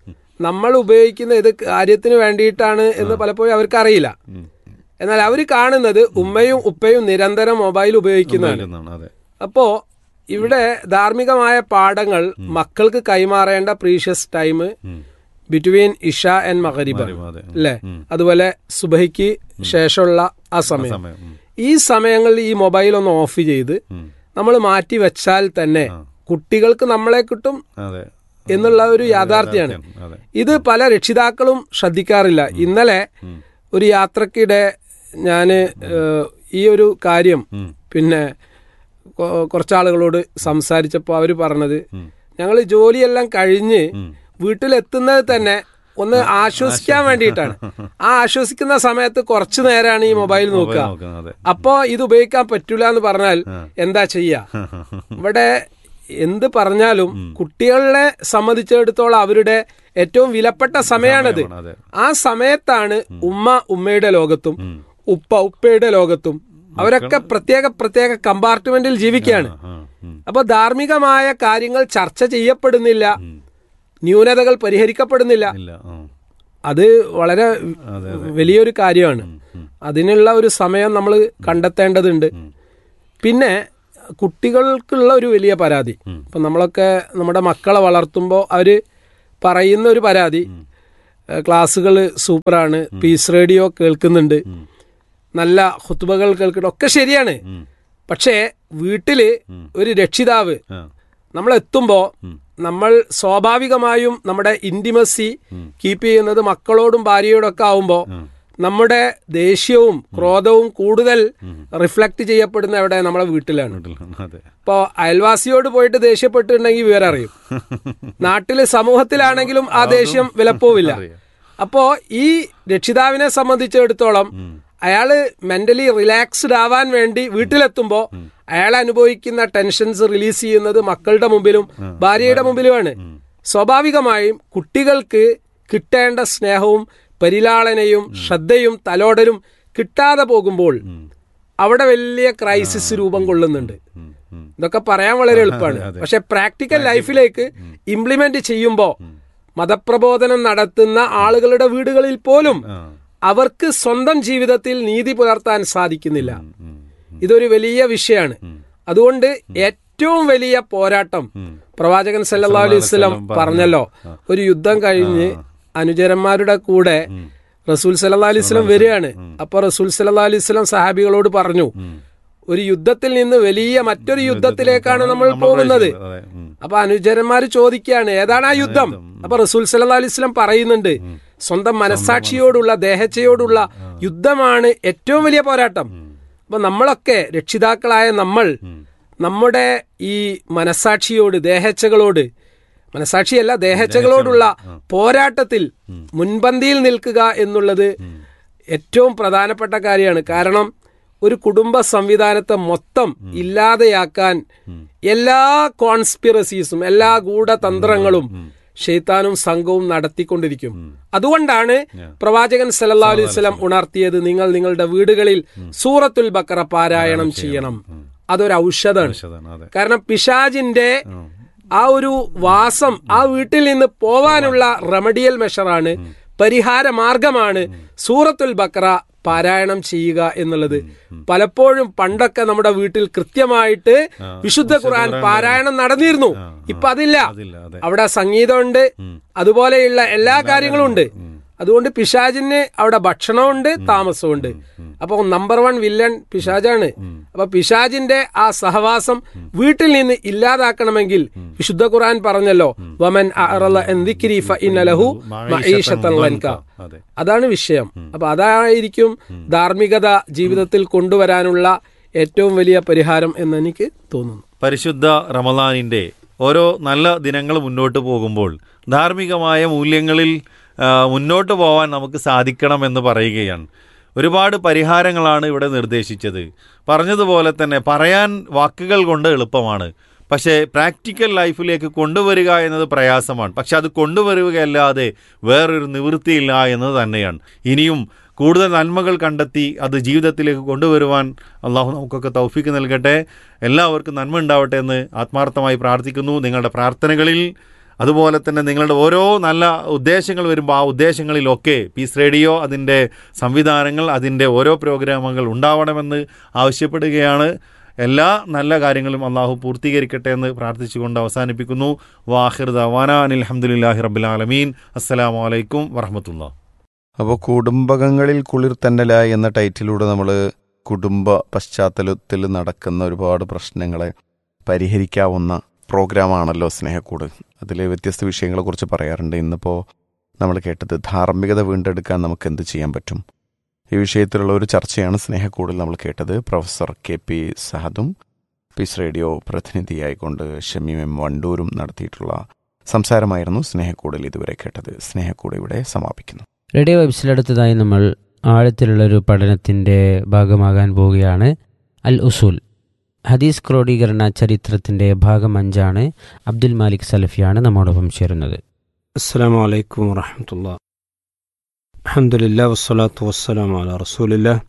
നമ്മൾ ഉപയോഗിക്കുന്ന ഇത് കാര്യത്തിന് വേണ്ടിയിട്ടാണ് എന്ന് പലപ്പോഴും അവർക്ക് അറിയില്ല. എന്നാൽ അവർ കാണുന്നത് ഉമ്മയും ഉപ്പയും നിരന്തരം മൊബൈൽ ഉപയോഗിക്കുന്നതാണ്. അപ്പോ ഇവിടെ ധാർമ്മികമായ പാഠങ്ങൾ മക്കൾക്ക് കൈമാറേണ്ട precious time between Isha and മഗ്രിബ് അല്ലേ, അതുപോലെ സുബഹിക്ക് ശേഷമുള്ള ആ സമയം, ഈ സമയങ്ങളിൽ ഈ മൊബൈൽ ഒന്ന് ഓഫ് ചെയ്ത് നമ്മൾ മാറ്റി വെച്ചാൽ തന്നെ കുട്ടികൾക്ക് നമ്മളെ കിട്ടും എന്നുള്ള ഒരു യാഥാർത്ഥ്യമാണ്. ഇത് പല രക്ഷിതാക്കളും ശ്രദ്ധിക്കാറില്ല. ഇന്നലെ ഒരു യാത്രക്കിടെ ഞാൻ ഈ ഒരു കാര്യം പിന്നെ കുറച്ചാളുകളോട് സംസാരിച്ചപ്പോൾ അവർ പറഞ്ഞത്, ഞങ്ങൾ ജോലിയെല്ലാം കഴിഞ്ഞ് വീട്ടിലെത്തുന്നത് തന്നെ ഒന്ന് ആശ്വസിക്കാൻ വേണ്ടിയിട്ടാണ്. ആ ആശ്വസിക്കുന്ന സമയത്ത് കുറച്ചു നേരമാണ് ഈ മൊബൈൽ നോക്കുക. അപ്പോ ഇത് ഉപയോഗിക്കാൻ പറ്റൂല എന്ന് പറഞ്ഞാൽ എന്താ ചെയ്യാ? ഇവിടെ എന്ത് പറഞ്ഞാലും കുട്ടികളെ സംബന്ധിച്ചിടത്തോളം അവരുടെ ഏറ്റവും വിലപ്പെട്ട സമയമാണിത്. ആ സമയത്താണ് ഉമ്മ ഉമ്മയുടെ ലോകത്തും ഉപ്പ ഉപ്പയുടെ ലോകത്തും അവരൊക്കെ പ്രത്യേക പ്രത്യേക കമ്പാർട്ട്മെന്റിൽ ജീവിക്കുകയാണ്. അപ്പൊ ധാർമ്മികമായ കാര്യങ്ങൾ ചർച്ച ചെയ്യപ്പെടുന്നില്ല, ന്യൂനതകൾ പരിഹരിക്കപ്പെടുന്നില്ല. അത് വളരെ വലിയൊരു കാര്യമാണ്. അതിനുള്ള ഒരു സമയം നമ്മൾ കണ്ടെത്തേണ്ടതുണ്ട്. പിന്നെ കുട്ടികൾക്കുള്ള ഒരു വലിയ പരാതി, ഇപ്പം നമ്മളൊക്കെ നമ്മുടെ മക്കളെ വളർത്തുമ്പോൾ അവർ പറയുന്ന ഒരു പരാതി, ക്ലാസ്സുകൾ സൂപ്പറാണ്, പീസ് റേഡിയോ കേൾക്കുന്നുണ്ട്, നല്ല ഖുത്ബകൾ കേൾക്കുന്നുണ്ട്, ഒക്കെ ശരിയാണ്. പക്ഷേ വീട്ടില് ഒരു രക്ഷിതാവ് നമ്മളെത്തുമ്പോൾ നമ്മൾ സ്വാഭാവികമായും നമ്മുടെ ഇന്റിമസി കീപ്പ് ചെയ്യുന്നത് മക്കളോടും ഭാര്യയോടൊക്കെ ആവുമ്പോൾ നമ്മുടെ ദേഷ്യവും ക്രോധവും കൂടുതൽ റിഫ്ലക്ട് ചെയ്യപ്പെടുന്ന എവിടെ നമ്മളെ വീട്ടിലാണ്. ഇപ്പോൾ അയൽവാസിയോട് പോയിട്ട് ദേഷ്യപ്പെട്ടിട്ടുണ്ടെങ്കിൽ വിവരം അറിയും. നാട്ടിലെ സമൂഹത്തിലാണെങ്കിലും ആ ദേഷ്യം വിലപ്പോവില്ല. അപ്പോ ഈ രക്ഷിതാവിനെ സംബന്ധിച്ചിടത്തോളം അയാള് മെന്റലി റിലാക്സ്ഡ് ആവാൻ വേണ്ടി വീട്ടിലെത്തുമ്പോൾ അയാൾ അനുഭവിക്കുന്ന ടെൻഷൻസ് റിലീസ് ചെയ്യുന്നത് മക്കളുടെ മുമ്പിലും ഭാര്യയുടെ മുമ്പിലുമാണ്. സ്വാഭാവികമായും കുട്ടികൾക്ക് കിട്ടേണ്ട സ്നേഹവും പരിലാളനയും ശ്രദ്ധയും തലോടലും കിട്ടാതെ പോകുമ്പോൾ അവിടെ വലിയ ക്രൈസിസ് രൂപം കൊള്ളുന്നുണ്ട്. ഇതൊക്കെ പറയാൻ വളരെ എളുപ്പമാണ്. പക്ഷെ പ്രാക്ടിക്കൽ ലൈഫിലേക്ക് ഇംപ്ലിമെന്റ് ചെയ്യുമ്പോൾ മതപ്രബോധനം നടത്തുന്ന ആളുകളുടെ വീടുകളിൽ പോലും അവർക്ക് സ്വന്തം ജീവിതത്തിൽ നീതി പുലർത്താൻ സാധിക്കുന്നില്ല. ഇതൊരു വലിയ വിഷയമാണ്. അതുകൊണ്ട് ഏറ്റവും വലിയ പോരാട്ടം പ്രവാചകൻ സല്ലല്ലാഹു അലൈഹി വസല്ലം പറഞ്ഞല്ലോ, ഒരു യുദ്ധം കഴിഞ്ഞ് അനുചരന്മാരുടെ കൂടെ റസൂൽ സല്ലല്ലാഹു അലൈഹി വസല്ലം വരികയാണ്. അപ്പൊ റസൂൽ സല്ലല്ലാഹു അലൈഹി വസല്ലം സഹാബികളോട് പറഞ്ഞു, ഒരു യുദ്ധത്തിൽ നിന്ന് വലിയ മറ്റൊരു യുദ്ധത്തിലേക്കാണ് നമ്മൾ പോകുന്നത്. അപ്പൊ അനുചരന്മാർ ചോദിക്കുകയാണ്, ഏതാണ് ആ യുദ്ധം? അപ്പൊ റസൂൽ സല്ലല്ലാഹു അലൈഹി വസല്ലം പറയുന്നുണ്ട്, സ്വന്തം മനസാക്ഷിയോടുള്ള ദേഹച്ചയോടുള്ള യുദ്ധമാണ് ഏറ്റവും വലിയ പോരാട്ടം. അപ്പൊ നമ്മളൊക്കെ രക്ഷിതാക്കളായ നമ്മൾ നമ്മുടെ ഈ മനസാക്ഷിയോട് ദേഹച്ചകളോട് മനസാക്ഷിയല്ല ദേഹച്ചകളോടുള്ള പോരാട്ടത്തിൽ മുൻപന്തിയിൽ നിൽക്കുക എന്നുള്ളത് ഏറ്റവും പ്രധാനപ്പെട്ട കാര്യമാണ്. കാരണം ഒരു കുടുംബ സംവിധാനത്തെ മൊത്തം ഇല്ലാതെയാക്കാൻ എല്ലാ കോൺസ്പിറസീസും എല്ലാ ഗൂഢതന്ത്രങ്ങളും ഷെയ്ത്താനും സംഘവും നടത്തിക്കൊണ്ടിരിക്കും. അതുകൊണ്ടാണ് പ്രവാചകൻ സല്ലല്ലാഹു അലൈഹി വസല്ലം ഉണർത്തിയത്, നിങ്ങൾ നിങ്ങളുടെ വീടുകളിൽ സൂറത്തുൽ ബഖറ പാരായണം ചെയ്യണം. അതൊരു ഔഷധമാണ്. കാരണം പിശാചിന്റെ ആ ഒരു വാസം ആ വീട്ടിൽ നിന്ന് പോവാനുള്ള റെമഡിയൽ മെഷറാണ്, പരിഹാര മാർഗമാണ് സൂറത്തുൽ ബഖറ പാരായണം ചെയ്യുക എന്നുള്ളത്. പലപ്പോഴും പണ്ടൊക്കെ നമ്മുടെ വീട്ടിൽ കൃത്യമായിട്ട് വിശുദ്ധ ഖുർആൻ പാരായണം നടന്നിരുന്നു. ഇപ്പൊ അതില്ല. അവിടെ സംഗീതമുണ്ട്, അതുപോലെയുള്ള എല്ലാ കാര്യങ്ങളും ഉണ്ട്. അതുകൊണ്ട് പിശാചിന് അവിടെ ഭക്ഷണമുണ്ട്, താമസമുണ്ട്. അപ്പൊ നമ്പർ വൺ വില്ലൻ പിശാചാണ്. അപ്പൊ പിശാചിന്റെ ആ സഹവാസം വീട്ടിൽ നിന്ന് ഇല്ലാതാക്കണമെങ്കിൽ വിശുദ്ധ ഖുർആൻ പറഞ്ഞല്ലോ, വമൻ അഅറള അൻ ദിക്രി ഫഇന്ന ലഹു മഈശതൻ ലൻക. അതാണ് വിഷയം. അപ്പൊ അതായിരിക്കും ധാർമ്മികത ജീവിതത്തിൽ കൊണ്ടുവരാനുള്ള ഏറ്റവും വലിയ പരിഹാരം എന്ന് എനിക്ക് തോന്നുന്നു. പരിശുദ്ധ റമളാനിന്റെ ഓരോ നല്ല ദിനങ്ങൾ മുന്നോട്ട് പോകുമ്പോൾ ധാർമ്മികമായ മൂല്യങ്ങളിൽ മുന്നോട്ട് പോകാൻ നമുക്ക് സാധിക്കണമെന്ന് പറയുകയാണ്. ഒരുപാട് പരിഹാരങ്ങളാണ് ഇവിടെ നിർദ്ദേശിച്ചത്. പറഞ്ഞതുപോലെ തന്നെ പറയാൻ വാക്കുകൾ കൊണ്ട് എളുപ്പമാണ്, പക്ഷേ പ്രാക്ടിക്കൽ ലൈഫിലേക്ക് കൊണ്ടുവരിക എന്നത് പ്രയാസമാണ്. പക്ഷെ അത് കൊണ്ടുവരികയല്ലാതെ വേറൊരു നിവൃത്തിയില്ല എന്നത് തന്നെയാണ്. ഇനിയും കൂടുതൽ നന്മകൾ കണ്ടെത്തി അത് ജീവിതത്തിലേക്ക് കൊണ്ടുവരുവാൻ അള്ളാഹു നമുക്കൊക്കെ തൗഫീക്ക് നൽകട്ടെ. എല്ലാവർക്കും നന്മ ഉണ്ടാവട്ടെ എന്ന് ആത്മാർത്ഥമായി പ്രാർത്ഥിക്കുന്നു. നിങ്ങളുടെ പ്രാർത്ഥനകളിൽ അതുപോലെ തന്നെ നിങ്ങളുടെ ഓരോ നല്ല ഉദ്ദേശങ്ങൾ വരുമ്പോൾ ആ ഉദ്ദേശങ്ങളിലൊക്കെ പീസ് റേഡിയോ അതിൻ്റെ സംവിധാനങ്ങൾ അതിൻ്റെ ഓരോ പ്രോഗ്രാമുകൾ ഉണ്ടാവണമെന്ന് ആവശ്യപ്പെടുകയാണ്. എല്ലാ നല്ല കാര്യങ്ങളും അള്ളാഹു പൂർത്തീകരിക്കട്ടെ എന്ന് പ്രാർത്ഥിച്ചുകൊണ്ട് അവസാനിപ്പിക്കുന്നു. വാഹിർ ദഅ്വാനാ അനിൽ ഹംദുലില്ലാഹി റബ്ബിൽ ആലമീൻ. അസ്സലാമു അലൈക്കും വറഹ്മത്തുള്ളാഹി. അപ്പോൾ കുടുംബകങ്ങളിൽ കുളിർത്തന്നല എന്ന ടൈറ്റിലൂടെ നമ്മൾ കുടുംബ പശ്ചാത്തലത്തിൽ നടക്കുന്ന ഒരുപാട് പ്രശ്നങ്ങളെ പരിഹരിക്കാവുന്ന പ്രോഗ്രാമാണല്ലോ സ്നേഹക്കൂട്. അതിൽ വ്യത്യസ്ത വിഷയങ്ങളെക്കുറിച്ച് പറയാറുണ്ട്. ഇന്നിപ്പോൾ നമ്മൾ കേട്ടത് ധാർമ്മികത വീണ്ടെടുക്കാൻ നമുക്ക് എന്ത് ചെയ്യാൻ പറ്റും, ഈ വിഷയത്തിലുള്ള ഒരു ചർച്ചയാണ് സ്നേഹക്കൂടിൽ നമ്മൾ കേട്ടത്. Professor K P സഹദും piece radio പ്രതിനിധിയായിക്കൊണ്ട് Shameem M വണ്ടൂരും നടത്തിയിട്ടുള്ള സംസാരമായിരുന്നു സ്നേഹക്കൂടിൽ ഇതുവരെ കേട്ടത്. സ്നേഹക്കൂട് ഇവിടെ സമാപിക്കുന്നു. റേഡിയോ വെബ്സിലടുത്തതായി നമ്മൾ ആഴത്തിലുള്ളൊരു പഠനത്തിൻ്റെ ഭാഗമാകാൻ പോവുകയാണ്. അൽ ഉസൂൽ ഹദീസ് ക്രോഡീകരണ ചരിത്രത്തിൻ്റെ ഭാഗം അഞ്ചാണ്. അബ്ദുൽ മാലിക് സലഫിയാണ് നമ്മോടൊപ്പം ചേരുന്നത്. അസ്സലാമു അലൈക്കും വറഹ്മത്തുള്ളാഹി. അൽഹംദുലില്ലാഹി വസ്സലാത്തു വസ്സലാമു അലാ റസൂലില്ലാഹി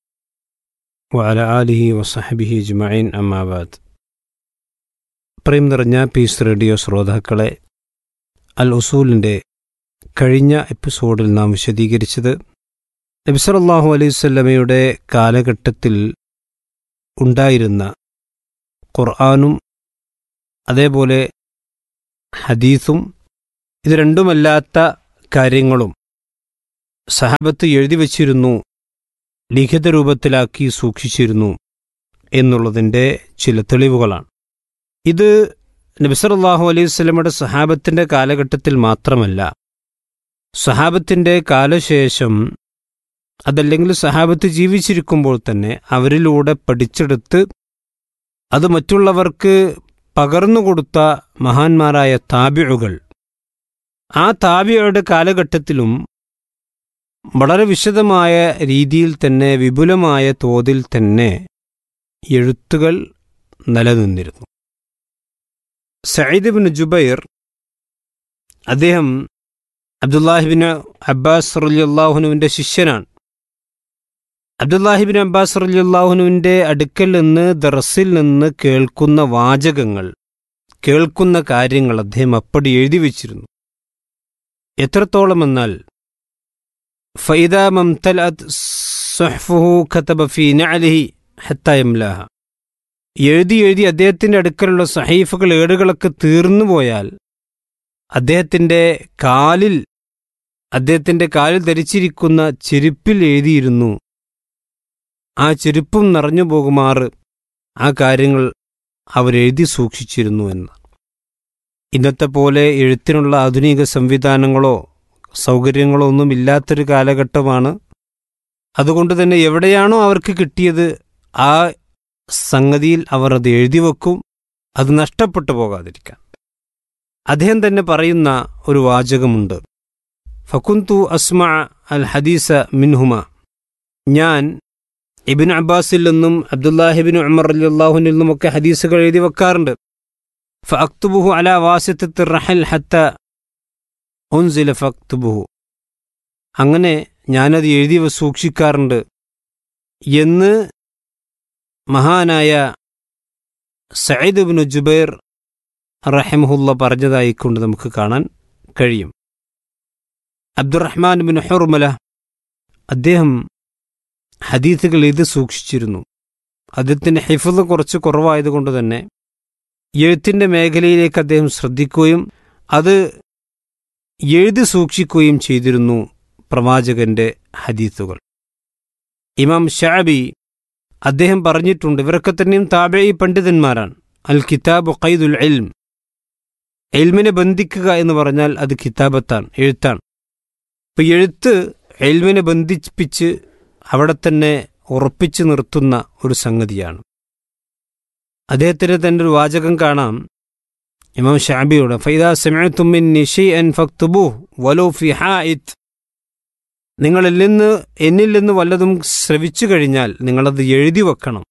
വഅലാ ആലിഹി വസഹ്ബിഹി അജ്മഈൻ. അമ്മാ ബഅദ്. പ്രേം നിറഞ്ഞ പീസ് റേഡിയോ ശ്രോതാക്കളെ, അൽ ഉസൂലിൻ്റെ കഴിഞ്ഞ എപ്പിസോഡിൽ നാം വിശദീകരിച്ചത് നബി സല്ലല്ലാഹു അലൈഹി വസല്ലമയുടെ കാലഘട്ടത്തിൽ ഉണ്ടായിരുന്ന ഖുർആനും അതേപോലെ ഹദീസും ഇത് രണ്ടുമല്ലാത്ത കാര്യങ്ങളും സഹാബത്ത് എഴുതി വച്ചിരുന്നു, ലിഖിത രൂപത്തിലാക്കി സൂക്ഷിച്ചിരുന്നു എന്നുള്ളതിൻ്റെ ചില തെളിവുകളാണ്. ഇത് നബി സല്ലല്ലാഹു അലൈഹി വസല്ലമയുടെ സഹാബത്തിൻ്റെ കാലഘട്ടത്തിൽ മാത്രമല്ല, സഹാബത്തിൻ്റെ കാലശേഷം അതല്ലെങ്കിൽ സഹാബത്ത് ജീവിച്ചിരിക്കുമ്പോൾ തന്നെ അവരിലൂടെ പഠിച്ചെടുത്ത് അത് മറ്റുള്ളവർക്ക് പകർന്നുകൊടുത്ത മഹാന്മാരായ താബിഉകൾ, ആ താബിഉകളുടെ കാലഘട്ടത്തിലും വളരെ വിശദമായ രീതിയിൽ തന്നെ വിപുലമായ തോതിൽ തന്നെ എഴുത്തുകൾ നിലനിന്നിരുന്നു. സഈദ് ഇബ്നു ജുബൈർ അദ്ദേഹം അബ്ദുല്ലാഹിബ്നു അബ്ബാസ് റളിയല്ലാഹുവിൻ്റെ ശിഷ്യനാണ്. അബ്ദുല്ലാഹിബ്നു അബ്ബാസ് റളിയല്ലാഹുവിൻ്റെ അടുക്കൽ നിന്ന് ദർസിൽ നിന്ന് കേൾക്കുന്ന വാചകങ്ങൾ, കേൾക്കുന്ന കാര്യങ്ങൾ അദ്ദേഹം അപ്പടി എഴുതി വച്ചിരുന്നു. എത്രത്തോളമെന്നാൽ ഫൈദാ മംതലഅത് സുഹ്ഫുഹു കതബ ഫീ നഅലിഹി ഹത്താ യംലാഹ. എഴുതി എഴുതി അദ്ദേഹത്തിൻ്റെ അടുക്കലുള്ള സഹീഫകൾ, ഏടുകളൊക്കെ തീർന്നു പോയാൽ അദ്ദേഹത്തിൻ്റെ കാലിൽ അദ്ദേഹത്തിൻ്റെ കാലിൽ ധരിച്ചിരിക്കുന്ന ചെരുപ്പിൽ എഴുതിയിരുന്നു. ആ ചെരുപ്പും നിറഞ്ഞു പോകുമാറ് ആ കാര്യങ്ങൾ അവരെഴുതി സൂക്ഷിച്ചിരുന്നു എന്ന്. ഇന്നത്തെ പോലെ എഴുത്തിനുള്ള ആധുനിക സംവിധാനങ്ങളോ സൗകര്യങ്ങളോ ഒന്നും ഇല്ലാത്തൊരു കാലഘട്ടമാണ്. അതുകൊണ്ട് തന്നെ എവിടെയാണോ അവർക്ക് കിട്ടിയത് ആ സംഗതിയിൽ അവർ അത് എഴുതി വെക്കും, അത് നഷ്ടപ്പെട്ടു പോകാതിരിക്കാൻ. അദ്ദേഹം തന്നെ പറയുന്ന ഒരു വാചകമുണ്ട്, ഫകുന്തു അസ്മഅ അൽ ഹദീസ മിൻഹുമ. ഞാൻ ഇബ്നു അബ്ബാസിൽ നിന്നും അബ്ദുല്ലാഹിബ്നു ഉമർ റളിയല്ലാഹുവിൽ നിന്നുമൊക്കെ ഹദീസുകൾ എഴുതി വെക്കാറുണ്ട്. ഫഅക്തുബുഹു അലാ വാസിത്തത്തി റഹൽ ഹത്ത ഉൻസില ഫഅക്തുബുഹു. അങ്ങനെ ഞാനത് എഴുതി സൂക്ഷിക്കാറുണ്ട് എന്ന് മഹാനായ സഈദ് ഇബ്നു ജുബൈർ റഹിമഹുല്ല പറഞ്ഞതായിക്കൊണ്ട് നമുക്ക് കാണാൻ കഴിയും. അബ്ദുറഹ്മാൻ ബിൻ ഹുർമല അദ്ദേഹം ഹദീസുകൾ എഴുതി സൂക്ഷിച്ചിരുന്നു. അദ്ദേഹത്തിൻ്റെ ഹിഫ്ള് കുറച്ച് കുറവായതുകൊണ്ട് തന്നെ എഴുത്തിൻ്റെ മേഖലയിലേക്ക് അദ്ദേഹം ശ്രദ്ധിക്കുകയും അത് എഴുതി സൂക്ഷിക്കുകയും ചെയ്തിരുന്നു പ്രവാചകന്റെ ഹദീസുകൾ. ഇമാം ശഅബി അദ്ദേഹം പറഞ്ഞിട്ടുണ്ട്, ഇവരൊക്കെ തന്നെയും താബഈ പണ്ഡിതന്മാരാണ്. അൽ കിതാബു ഖൈദുൽ ഇൽം. ഇൽമിനെ ബന്ധിക്കുക എന്ന് പറഞ്ഞാൽ അത് കിതാബത്താണ്, എഴുത്താണ്. ഇപ്പം എഴുത്ത് ഇൽമിനെ ബന്ധിപ്പിച്ച് അവിടെ തന്നെ ഉറപ്പിച്ചു നിർത്തുന്ന ഒരു സംഗതിയാണ്. അദ്ദേഹത്തിന് തന്നെ ഒരു വാചകം കാണാം ഇമാം ശഅബിയുടെ, ഫൈദാ സമിഅ്തും മിന്നി ശൈഅൻ ഫക്തുബൂഹ് വലൗ ഫി ഹായിത്. നിങ്ങളിൽ നിന്ന് എന്നിൽ നിന്ന് വല്ലതും ശ്രവിച്ചു കഴിഞ്ഞാൽ നിങ്ങളത് എഴുതി വെക്കണം.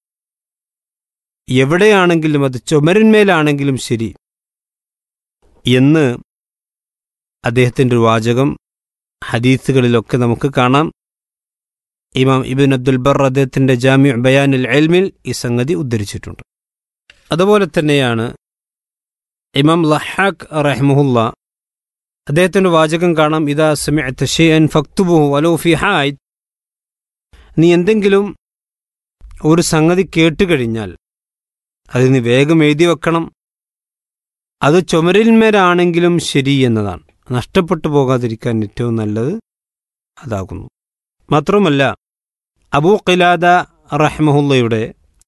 എവിടെയാണെങ്കിലും, അത് ചുമരിന്മേലാണെങ്കിലും ശരി എന്ന് അദ്ദേഹത്തിൻ്റെ ഒരു വാചകം ഹദീസുകളിലൊക്കെ നമുക്ക് കാണാം. ഇമാം ഇബ്നു അബ്ദുൽ ബർ അദ്ദേഹത്തിൻ്റെ ജാമിഉ ബയാനുൽ ഇൽമിൽ ഈ സംഗതി ഉദ്ധരിച്ചിട്ടുണ്ട്. അതുപോലെ തന്നെയാണ് ഇമാം ലഹാഖ് റഹിമഹുല്ല അദ്ദേഹത്തിൻ്റെ വാചകം കാണാം, ഇദാ സമിഅത ശൈഅൻ ഫക്തുബുഹു വലൗ ഫി ഹായിത്. നീ എന്തെങ്കിലും ഒരു സംഗതി കേട്ടുകഴിഞ്ഞാൽ അത് നീ വേഗം എഴുതി വെക്കണം. അത് ചുമരിന്മേലാണെങ്കിലും ശരി എന്നതാണ്. നഷ്ടപ്പെട്ടു പോകാതിരിക്കാൻ ഏറ്റവും നല്ലത് അതാകുന്നു. മാത്രവുമല്ല അബൂ ഖിലാദ റഹിമഹുല്ലയുടെ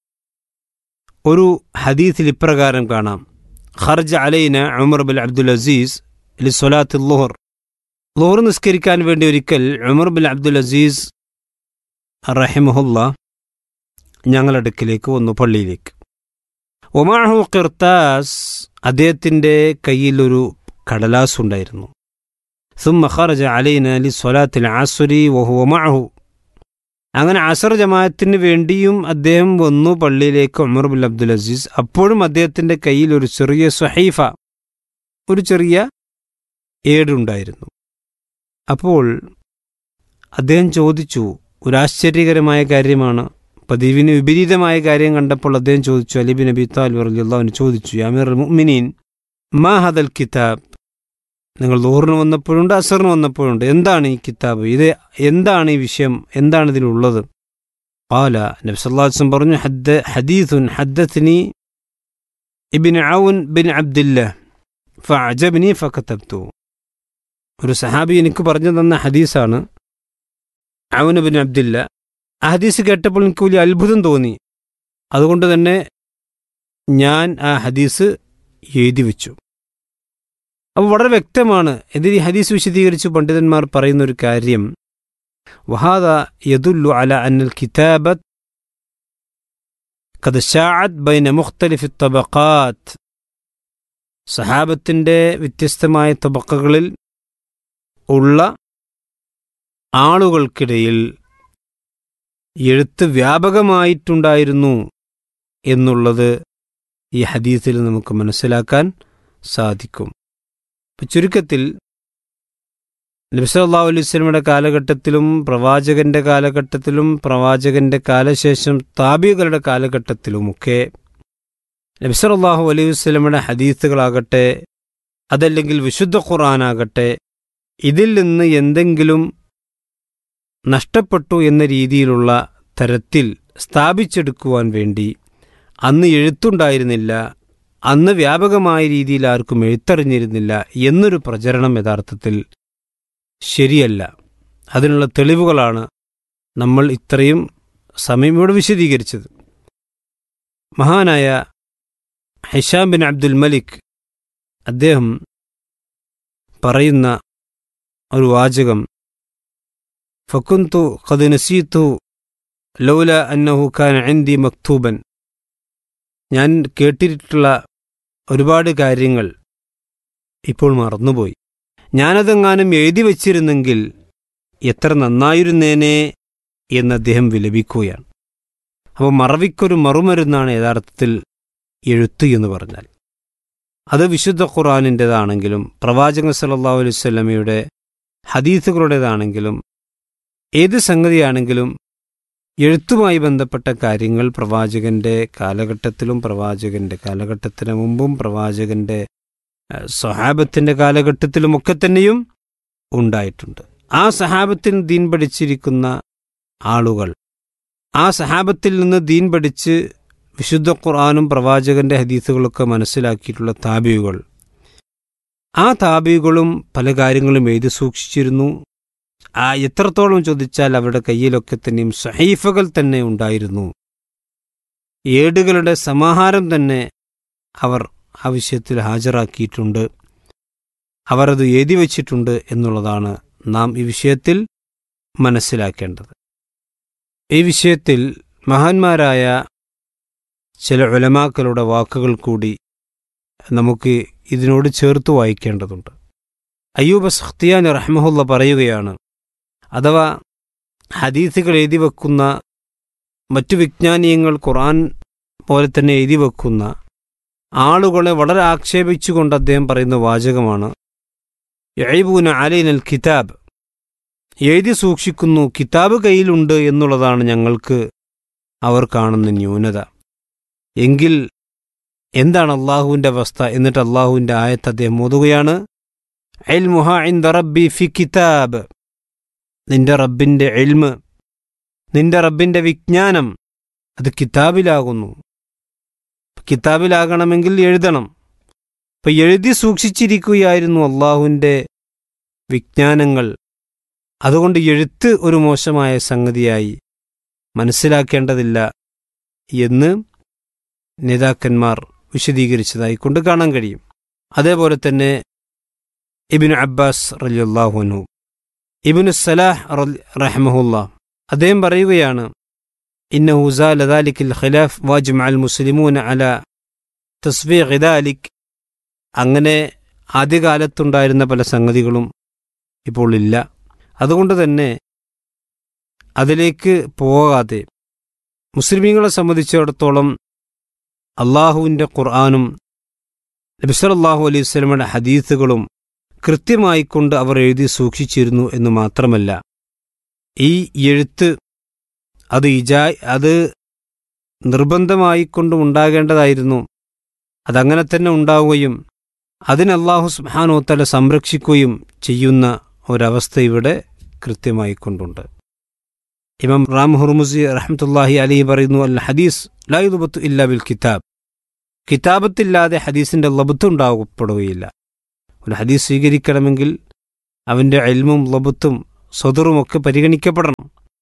ഒരു ഹദീസിൽ ഇപ്രകാരം കാണാം, ഖർജ അലൈന ഉമർ ബിൻ അബ്ദുൽ അസീസ് ലിസ്വലാത്തി ളുഹർ. ളുഹർ നിസ്കരിക്കാൻ വേണ്ടി ഒരിക്കൽ ഉമർ ബിൻ അബ്ദുൽ അസീസ് റഹിമഹുല്ല ഞങ്ങളുടെ അടുക്കിലേക്ക് വന്നു, പള്ളിയിലേക്ക്. ഒമാഹു ഖിർത്താസ്, അദ്ദേഹത്തിൻ്റെ കയ്യിലൊരു കടലാസ് ഉണ്ടായിരുന്നു. സുമ്മ ഖറജ അലൈന ലിസ്വലാത്തിൽ അസ്രി വഹുവ മഅഹു. അങ്ങനെ അസർ ജമാഅത്തിന് വേണ്ടിയും അദ്ദേഹം വന്നു പള്ളിയിലേക്ക് ഉമർ ബിൻ അബ്ദുൽ അസീസ്. അപ്പോഴും അദ്ദേഹത്തിൻ്റെ കയ്യിൽ ഒരു ചെറിയ സ്വഹീഫ, ഒരു ചെറിയ ഏടുണ്ടായിരുന്നു. അപ്പോൾ അദ്ദേഹം ചോദിച്ചു, ഒരു ആശ്ചര്യകരമായ കാര്യമാണ്, പതിവിന് വിപരീതമായ കാര്യം കണ്ടപ്പോൾ അദ്ദേഹം ചോദിച്ചു, അലി ബിൻ അബി ത്വാലിബ് റളിയല്ലാഹു അൻഹു ചോദിച്ചു, യാ അമീറുൽ മുഅ്മിനീൻ മാ ഹദൽ കിതാബ്. നിങ്ങൾ ളുഹറിന് വന്നപ്പോഴുണ്ട് അസറിന് വന്നപ്പോഴുണ്ട്, എന്താണ് ഈ കിതാബ്, ഇത് എന്താണ് ഈ വിഷയം, എന്താണ് ഇതിലുള്ളത്? ഖാല, നബി സല്ലല്ലാഹു അലൈഹി വസല്ലം പറഞ്ഞു, ഹദ്ദ ഹദീസുൻ ഹദ്ദത്നി ഇബ്നു ഔൻ ബിൻ അബ്ദില്ലാഹ് ഫഅജബ്നി ഫകതബ്തു. ഒരു സഹാബി എനിക്ക് പറഞ്ഞു തന്ന ഹദീസാണ്, ഔൻ ബിൻ അബ്ദില്ല. ആ ഹദീസ് കേട്ടപ്പോൾ എനിക്ക് വലിയ അത്ഭുതം തോന്നി. അതുകൊണ്ട് തന്നെ ഞാൻ ആ ഹദീസ് എഴുതി വെച്ചു. അപ്പോൾ വളരെ വ്യക്തമാണ്. എന്തിന് ഈ ഹദീസ് വിശദീകരിച്ചു പണ്ഡിതന്മാർ പറയുന്ന ഒരു കാര്യം, വഹാദ യദുല്ലു അല അന്നൽ കിതാബത്ത് ഖദ് ശാഅത് ബൈന മുഖ്തലിഫി തബഖാത്ത്. സഹാബത്തിൻ്റെ വ്യത്യസ്തമായ തബഖകളിൽ ഉള്ള ആളുകൾക്കിടയിൽ എഴുത്ത് വ്യാപകമായിട്ടുണ്ടായിരുന്നു എന്നുള്ളത് ഈ ഹദീസിൽ നമുക്ക് മനസ്സിലാക്കാൻ സാധിക്കും. ചുരുക്കത്തിൽ നബി സല്ലല്ലാഹു അലൈഹി വസല്ലമയുടെ കാലഘട്ടത്തിലും പ്രവാചകന്റെ കാലഘട്ടത്തിലും പ്രവാചകന്റെ കാലശേഷം താബികളുടെ കാലഘട്ടത്തിലുമൊക്കെ നബി സല്ലല്ലാഹു അലൈഹി വസല്ലമയുടെ ഹദീസുകളാകട്ടെ അതല്ലെങ്കിൽ വിശുദ്ധ ഖുർആനാകട്ടെ ഇതിൽ നിന്ന് എന്തെങ്കിലും നഷ്ടപ്പെട്ടു എന്ന രീതിയിലുള്ള തരത്തിൽ സ്ഥാപിച്ചെടുക്കുവാൻ വേണ്ടി അന്ന് എഴുത്തുണ്ടായിരുന്നില്ല, അന്ന് വ്യാപകമായ രീതിയിൽ ആർക്കും എഴുത്തറിഞ്ഞിരുന്നില്ല എന്നൊരു പ്രചരണം യഥാർത്ഥത്തിൽ ശരിയല്ല. അതിനുള്ള തെളിവുകളാണ് നമ്മൾ ഇത്രയും സമയം ഇവിടെ വിശദീകരിച്ചത്. മഹാനായ ഹിഷാം ബിൻ അബ്ദുൽ മലിക് അദ്ദേഹം പറയുന്ന ഒരു വാചകം, ഫകുന്തു ഖദ് നസീതു ലൗല അന്നഹു കാന ഇൻദി മക്തൂബൻ. ഞാൻ കേട്ടിട്ടുള്ള ഒരുപാട് കാര്യങ്ങൾ ഇപ്പോൾ മറന്നുപോയി. ഞാനതെങ്ങാനും എഴുതി വച്ചിരുന്നെങ്കിൽ എത്ര നന്നായിരുന്നേനെ എന്ന് അദ്ദേഹം വിലപിക്കുകയാണ്. അപ്പോൾ മറവിക്കൊരു മറുമരുന്നാണ് യഥാർത്ഥത്തിൽ എഴുത്ത് എന്ന് പറഞ്ഞാൽ. അത് വിശുദ്ധ ഖുർആനിൻ്റെതാണെങ്കിലും പ്രവാചകൻ സല്ലല്ലാഹു അലൈഹി വസല്ലമയുടെ ഹദീസുകളുടേതാണെങ്കിലും ഏത് സംഗതിയാണെങ്കിലും എഴുത്തുമായി ബന്ധപ്പെട്ട കാര്യങ്ങൾ പ്രവാചകന്റെ കാലഘട്ടത്തിലും പ്രവാചകന്റെ കാലഘട്ടത്തിന് മുമ്പും പ്രവാചകന്റെ സഹാബത്തിന്റെ കാലഘട്ടത്തിലുമൊക്കെ തന്നെയും ഉണ്ടായിട്ടുണ്ട്. ആ സഹാബത്തിന് ദീൻ പഠിച്ചിരിക്കുന്ന ആളുകൾ, ആ സഹാബത്തിൽ നിന്ന് ദീൻ പഠിച്ച് വിശുദ്ധ ഖുർആനും പ്രവാചകന്റെ ഹദീസുകളൊക്കെ മനസ്സിലാക്കിയിട്ടുള്ള താബിയുകൾ, ആ താബിയുകളും പല കാര്യങ്ങളും എഴുതി സൂക്ഷിച്ചിരുന്നു. ആ എത്രത്തോളം ചോദിച്ചാൽ അവരുടെ കയ്യിലൊക്കെ തന്നെയും സഹീഫകൾ തന്നെ ഉണ്ടായിരുന്നു. ഏടുകളുടെ സമാഹാരം തന്നെ അവർ ആ വിഷയത്തിൽ ഹാജരാക്കിയിട്ടുണ്ട്, അവർ അത് എഴുതി വച്ചിട്ടുണ്ട് എന്നുള്ളതാണ് നാം ഈ വിഷയത്തിൽ മനസ്സിലാക്കേണ്ടത്. ഈ വിഷയത്തിൽ മഹാന്മാരായ ചില ഉലമാക്കളുടെ വാക്കുകൾ കൂടി നമുക്ക് ഇതിനോട് ചേർത്ത് വായിക്കേണ്ടതുണ്ട്. അയ്യൂബ് സഖ്തിയാനി റഹ്മഹുല്ല പറയുകയാണ്, അഥവാ ഹദീസുകൾ എഴുതി വെക്കുന്ന മറ്റു വിജ്ഞാനീയങ്ങൾ ഖുർആൻ പോലെ തന്നെ എഴുതി വെക്കുന്ന ആളുകളെ വളരെ ആക്ഷേപിച്ചുകൊണ്ട് അദ്ദേഹം പറയുന്ന വാചകമാണ്, യഈബൂന അലൈനൽ കിതാബ്. എഴുതി സൂക്ഷിക്കുന്നു, കിതാബ് കയ്യിലുണ്ട് എന്നുള്ളതാണ് ഞങ്ങൾക്ക് അവർ കാണുന്ന ന്യൂനത. എങ്കിൽ എന്താണ് അള്ളാഹുവിൻ്റെ അവസ്ഥ? എന്നിട്ട് അള്ളാഹുവിൻ്റെ ആയത്ത് അദ്ദേഹം ഓതുകയാണ്, ഇൽമുഹാ ഇൻദ റബ്ബി ഫി കിതാബ്. നിന്റെ റബ്ബിൻ്റെ ഇൽമ്, നിന്റെ റബ്ബിൻ്റെ വിജ്ഞാനം അത് കിതാബിലാകുന്നു. കിതാബിലാകണമെങ്കിൽ എഴുതണം. അപ്പം എഴുതി സൂക്ഷിച്ചിരിക്കുകയായിരുന്നു അള്ളാഹുവിൻ്റെ വിജ്ഞാനങ്ങൾ. അതുകൊണ്ട് എഴുത്ത് ഒരു മോശമായ സംഗതിയായി മനസ്സിലാക്കേണ്ടതില്ല എന്ന് നേതാക്കന്മാർ വിശദീകരിച്ചതായി കൊണ്ട് കാണാൻ കഴിയും. അതേപോലെ തന്നെ ഇബ്നു അബ്ബാസ് റളിയല്ലാഹു അൻഹു, ഇബ്നു സലാഹ് റഹ്മഹുല്ലാ അദ്ദേഹം പറയുകയാണ്, ഇന്നഹു സാല ദാലിക്കൽ ഖിലാഫ് വജ്മഅൽ മുസ്ലിമൂന അലാ തസ്വീഖ് ദാലിക്. അങ്ങനെ ആദ്യകാലത്തുണ്ടായിരുന്ന പല സംഗതികളും ഇപ്പോൾ ഇല്ല. അതുകൊണ്ട് തന്നെ അതിലേക്ക് പോകാതെ മുസ്ലിമീങ്ങളെ സംബന്ധിച്ചിടത്തോളം അള്ളാഹുവിൻ്റെ ഖുർആനും നബി സല്ലല്ലാഹു അലൈഹി വസല്ലമയുടെ ഹദീസുകളും കൃത്യമായിക്കൊണ്ട് അവർ എഴുതി സൂക്ഷിച്ചിരുന്നു എന്ന് മാത്രമല്ല, ഈ എഴുത്ത് അത് ഇജാ അത് നിർബന്ധമായിക്കൊണ്ടും ഉണ്ടാകേണ്ടതായിരുന്നു. അതങ്ങനെ തന്നെ ഉണ്ടാവുകയും അതിന് അല്ലാഹു സുബ്ഹാനഹു വ തആല സംരക്ഷിക്കുകയും ചെയ്യുന്ന ഒരവസ്ഥ ഇവിടെ കൃത്യമായിക്കൊണ്ടുണ്ട്. ഇമാം റാം ഹുർമുസി റഹ്മത്തുള്ളാഹി അലൈഹി പറയുന്നു, അൽ ഹദീസ് ലാ യുദ്ബത്തു ഇല്ലാ ബിൽ കിതാബ്. കിതാബത്തില്ലാതെ ഹദീസിൻ്റെ ലബ്ത്ത് ഉണ്ടാകപ്പെടുകയില്ല. ഒരു ഹദീസ് സ്വീകരിക്കണമെങ്കിൽ അവൻ്റെ ഇൽമും ലബ്ത്തും സദറുമൊക്കെ പരിഗണിക്കപ്പെടണം.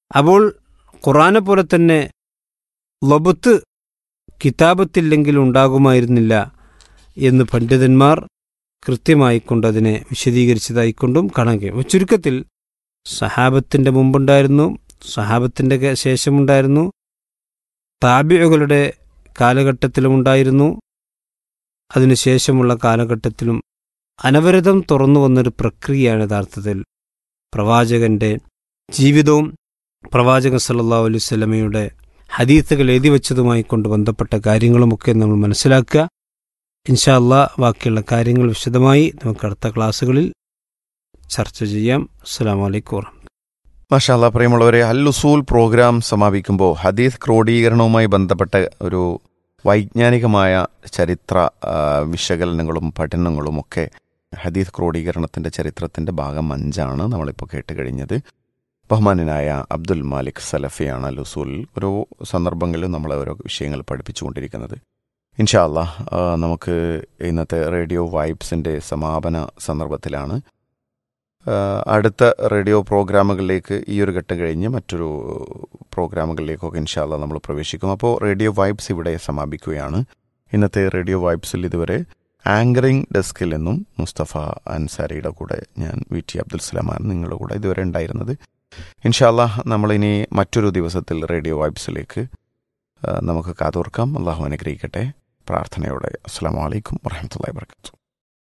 അപ്പോൾ ഖുർആനെ പോലെ തന്നെ ലബത്ത് കിതാബത്തില്ലെങ്കിൽ ഉണ്ടാകുമായിരുന്നില്ല എന്ന് പണ്ഡിതന്മാർ കൃത്യമായിക്കൊണ്ട് അതിനെ വിശദീകരിച്ചതായിക്കൊണ്ടും കാണാൻ കഴിയും. ചുരുക്കത്തിൽ സഹാബത്തിൻ്റെ മുമ്പുണ്ടായിരുന്നു, സഹാബത്തിൻ്റെ ശേഷമുണ്ടായിരുന്നു, താബിഉകളുടെ കാലഘട്ടത്തിലുമുണ്ടായിരുന്നു, അതിനുശേഷമുള്ള കാലഘട്ടത്തിലും അനവരതം തുറന്നു വന്നൊരു പ്രക്രിയയാണ് യഥാർത്ഥത്തിൽ പ്രവാചകന്റെ ജീവിതവും പ്രവാചകൻ സല്ലല്ലാഹു അലൈഹി വസല്ലമയുടെ ഹദീസുകൾ എഴുതി വച്ചതുമായി കൊണ്ട് ബന്ധപ്പെട്ട കാര്യങ്ങളുമൊക്കെ നമ്മൾ മനസ്സിലാക്കുക. ഇൻഷാ അല്ലാഹ് ബാക്കിയുള്ള കാര്യങ്ങൾ വിശദമായി നമുക്ക് അടുത്ത ക്ലാസ്സുകളിൽ ചർച്ച ചെയ്യാം. അസ്സലാമു അലൈക്കും വറഹ്മത്തുള്ളാഹി. മാഷാ അല്ലാ, പ്രിയമുള്ളവരെ, അൽ ഉസൂൽ പ്രോഗ്രാം സമാപിക്കുമ്പോൾ ഹദീസ് ക്രോഡീകരണവുമായി ബന്ധപ്പെട്ട ഒരു വൈജ്ഞാനികമായ ചരിത്ര ആ, വിശകലനങ്ങളും പഠനങ്ങളും ഒക്കെ ഹദീസ് ക്രോഡീകരണത്തിൻ്റെ ചരിത്രത്തിൻ്റെ ഭാഗം അഞ്ചാണ് നമ്മളിപ്പോൾ കേട്ട് കഴിഞ്ഞത്. ബഹുമാനനായ അബ്ദുൽ മാലിക് സലഫിയാണ് അൽ ഉസൂൽ ഓരോ സന്ദർഭങ്ങളിലും നമ്മളെ ഓരോ വിഷയങ്ങൾ പഠിപ്പിച്ചുകൊണ്ടിരിക്കുന്നത്. ഇൻഷാ അല്ലാ, ആ, നമുക്ക് ഇന്നത്തെ റേഡിയോ വൈബ്സിൻ്റെ സമാപന സന്ദർഭത്തിലാണ്. ആ, അടുത്ത റേഡിയോ പ്രോഗ്രാമുകളിലേക്ക് ഈ ഒരു ഘട്ടം കഴിഞ്ഞ് മറ്റൊരു പ്രോഗ്രാമുകളിലേക്കൊക്കെ ഇൻഷാ അല്ലാ നമ്മൾ പ്രവേശിക്കും. അപ്പോൾ റേഡിയോ വൈബ്സ് ഇവിടെ സമാപിക്കുകയാണ്. ഇന്നത്തെ റേഡിയോ വൈബ്സിൽ ഇതുവരെ ആങ്കറിംഗ് ഡെസ്കിൽ നിന്നും മുസ്തഫ അൻസാരിയുടെ കൂടെ ഞാൻ വി ടി അബ്ദുൽ സലാമാണ് നിങ്ങളുടെ കൂടെ ഇതുവരെ ഉണ്ടായിരുന്നത്. ഇൻഷാ അല്ലാ നമ്മളിനി മറ്റൊരു ദിവസത്തിൽ റേഡിയോ വൈബ്സിലേക്ക് നമുക്ക് കാതോർക്കാം. അള്ളാഹു അനുഗ്രഹിക്കട്ടെ. പ്രാർത്ഥനയോടെ അസ്സലാമു അലൈക്കും വറഹ്മത്തുള്ളാഹി വബറകാതുഹു.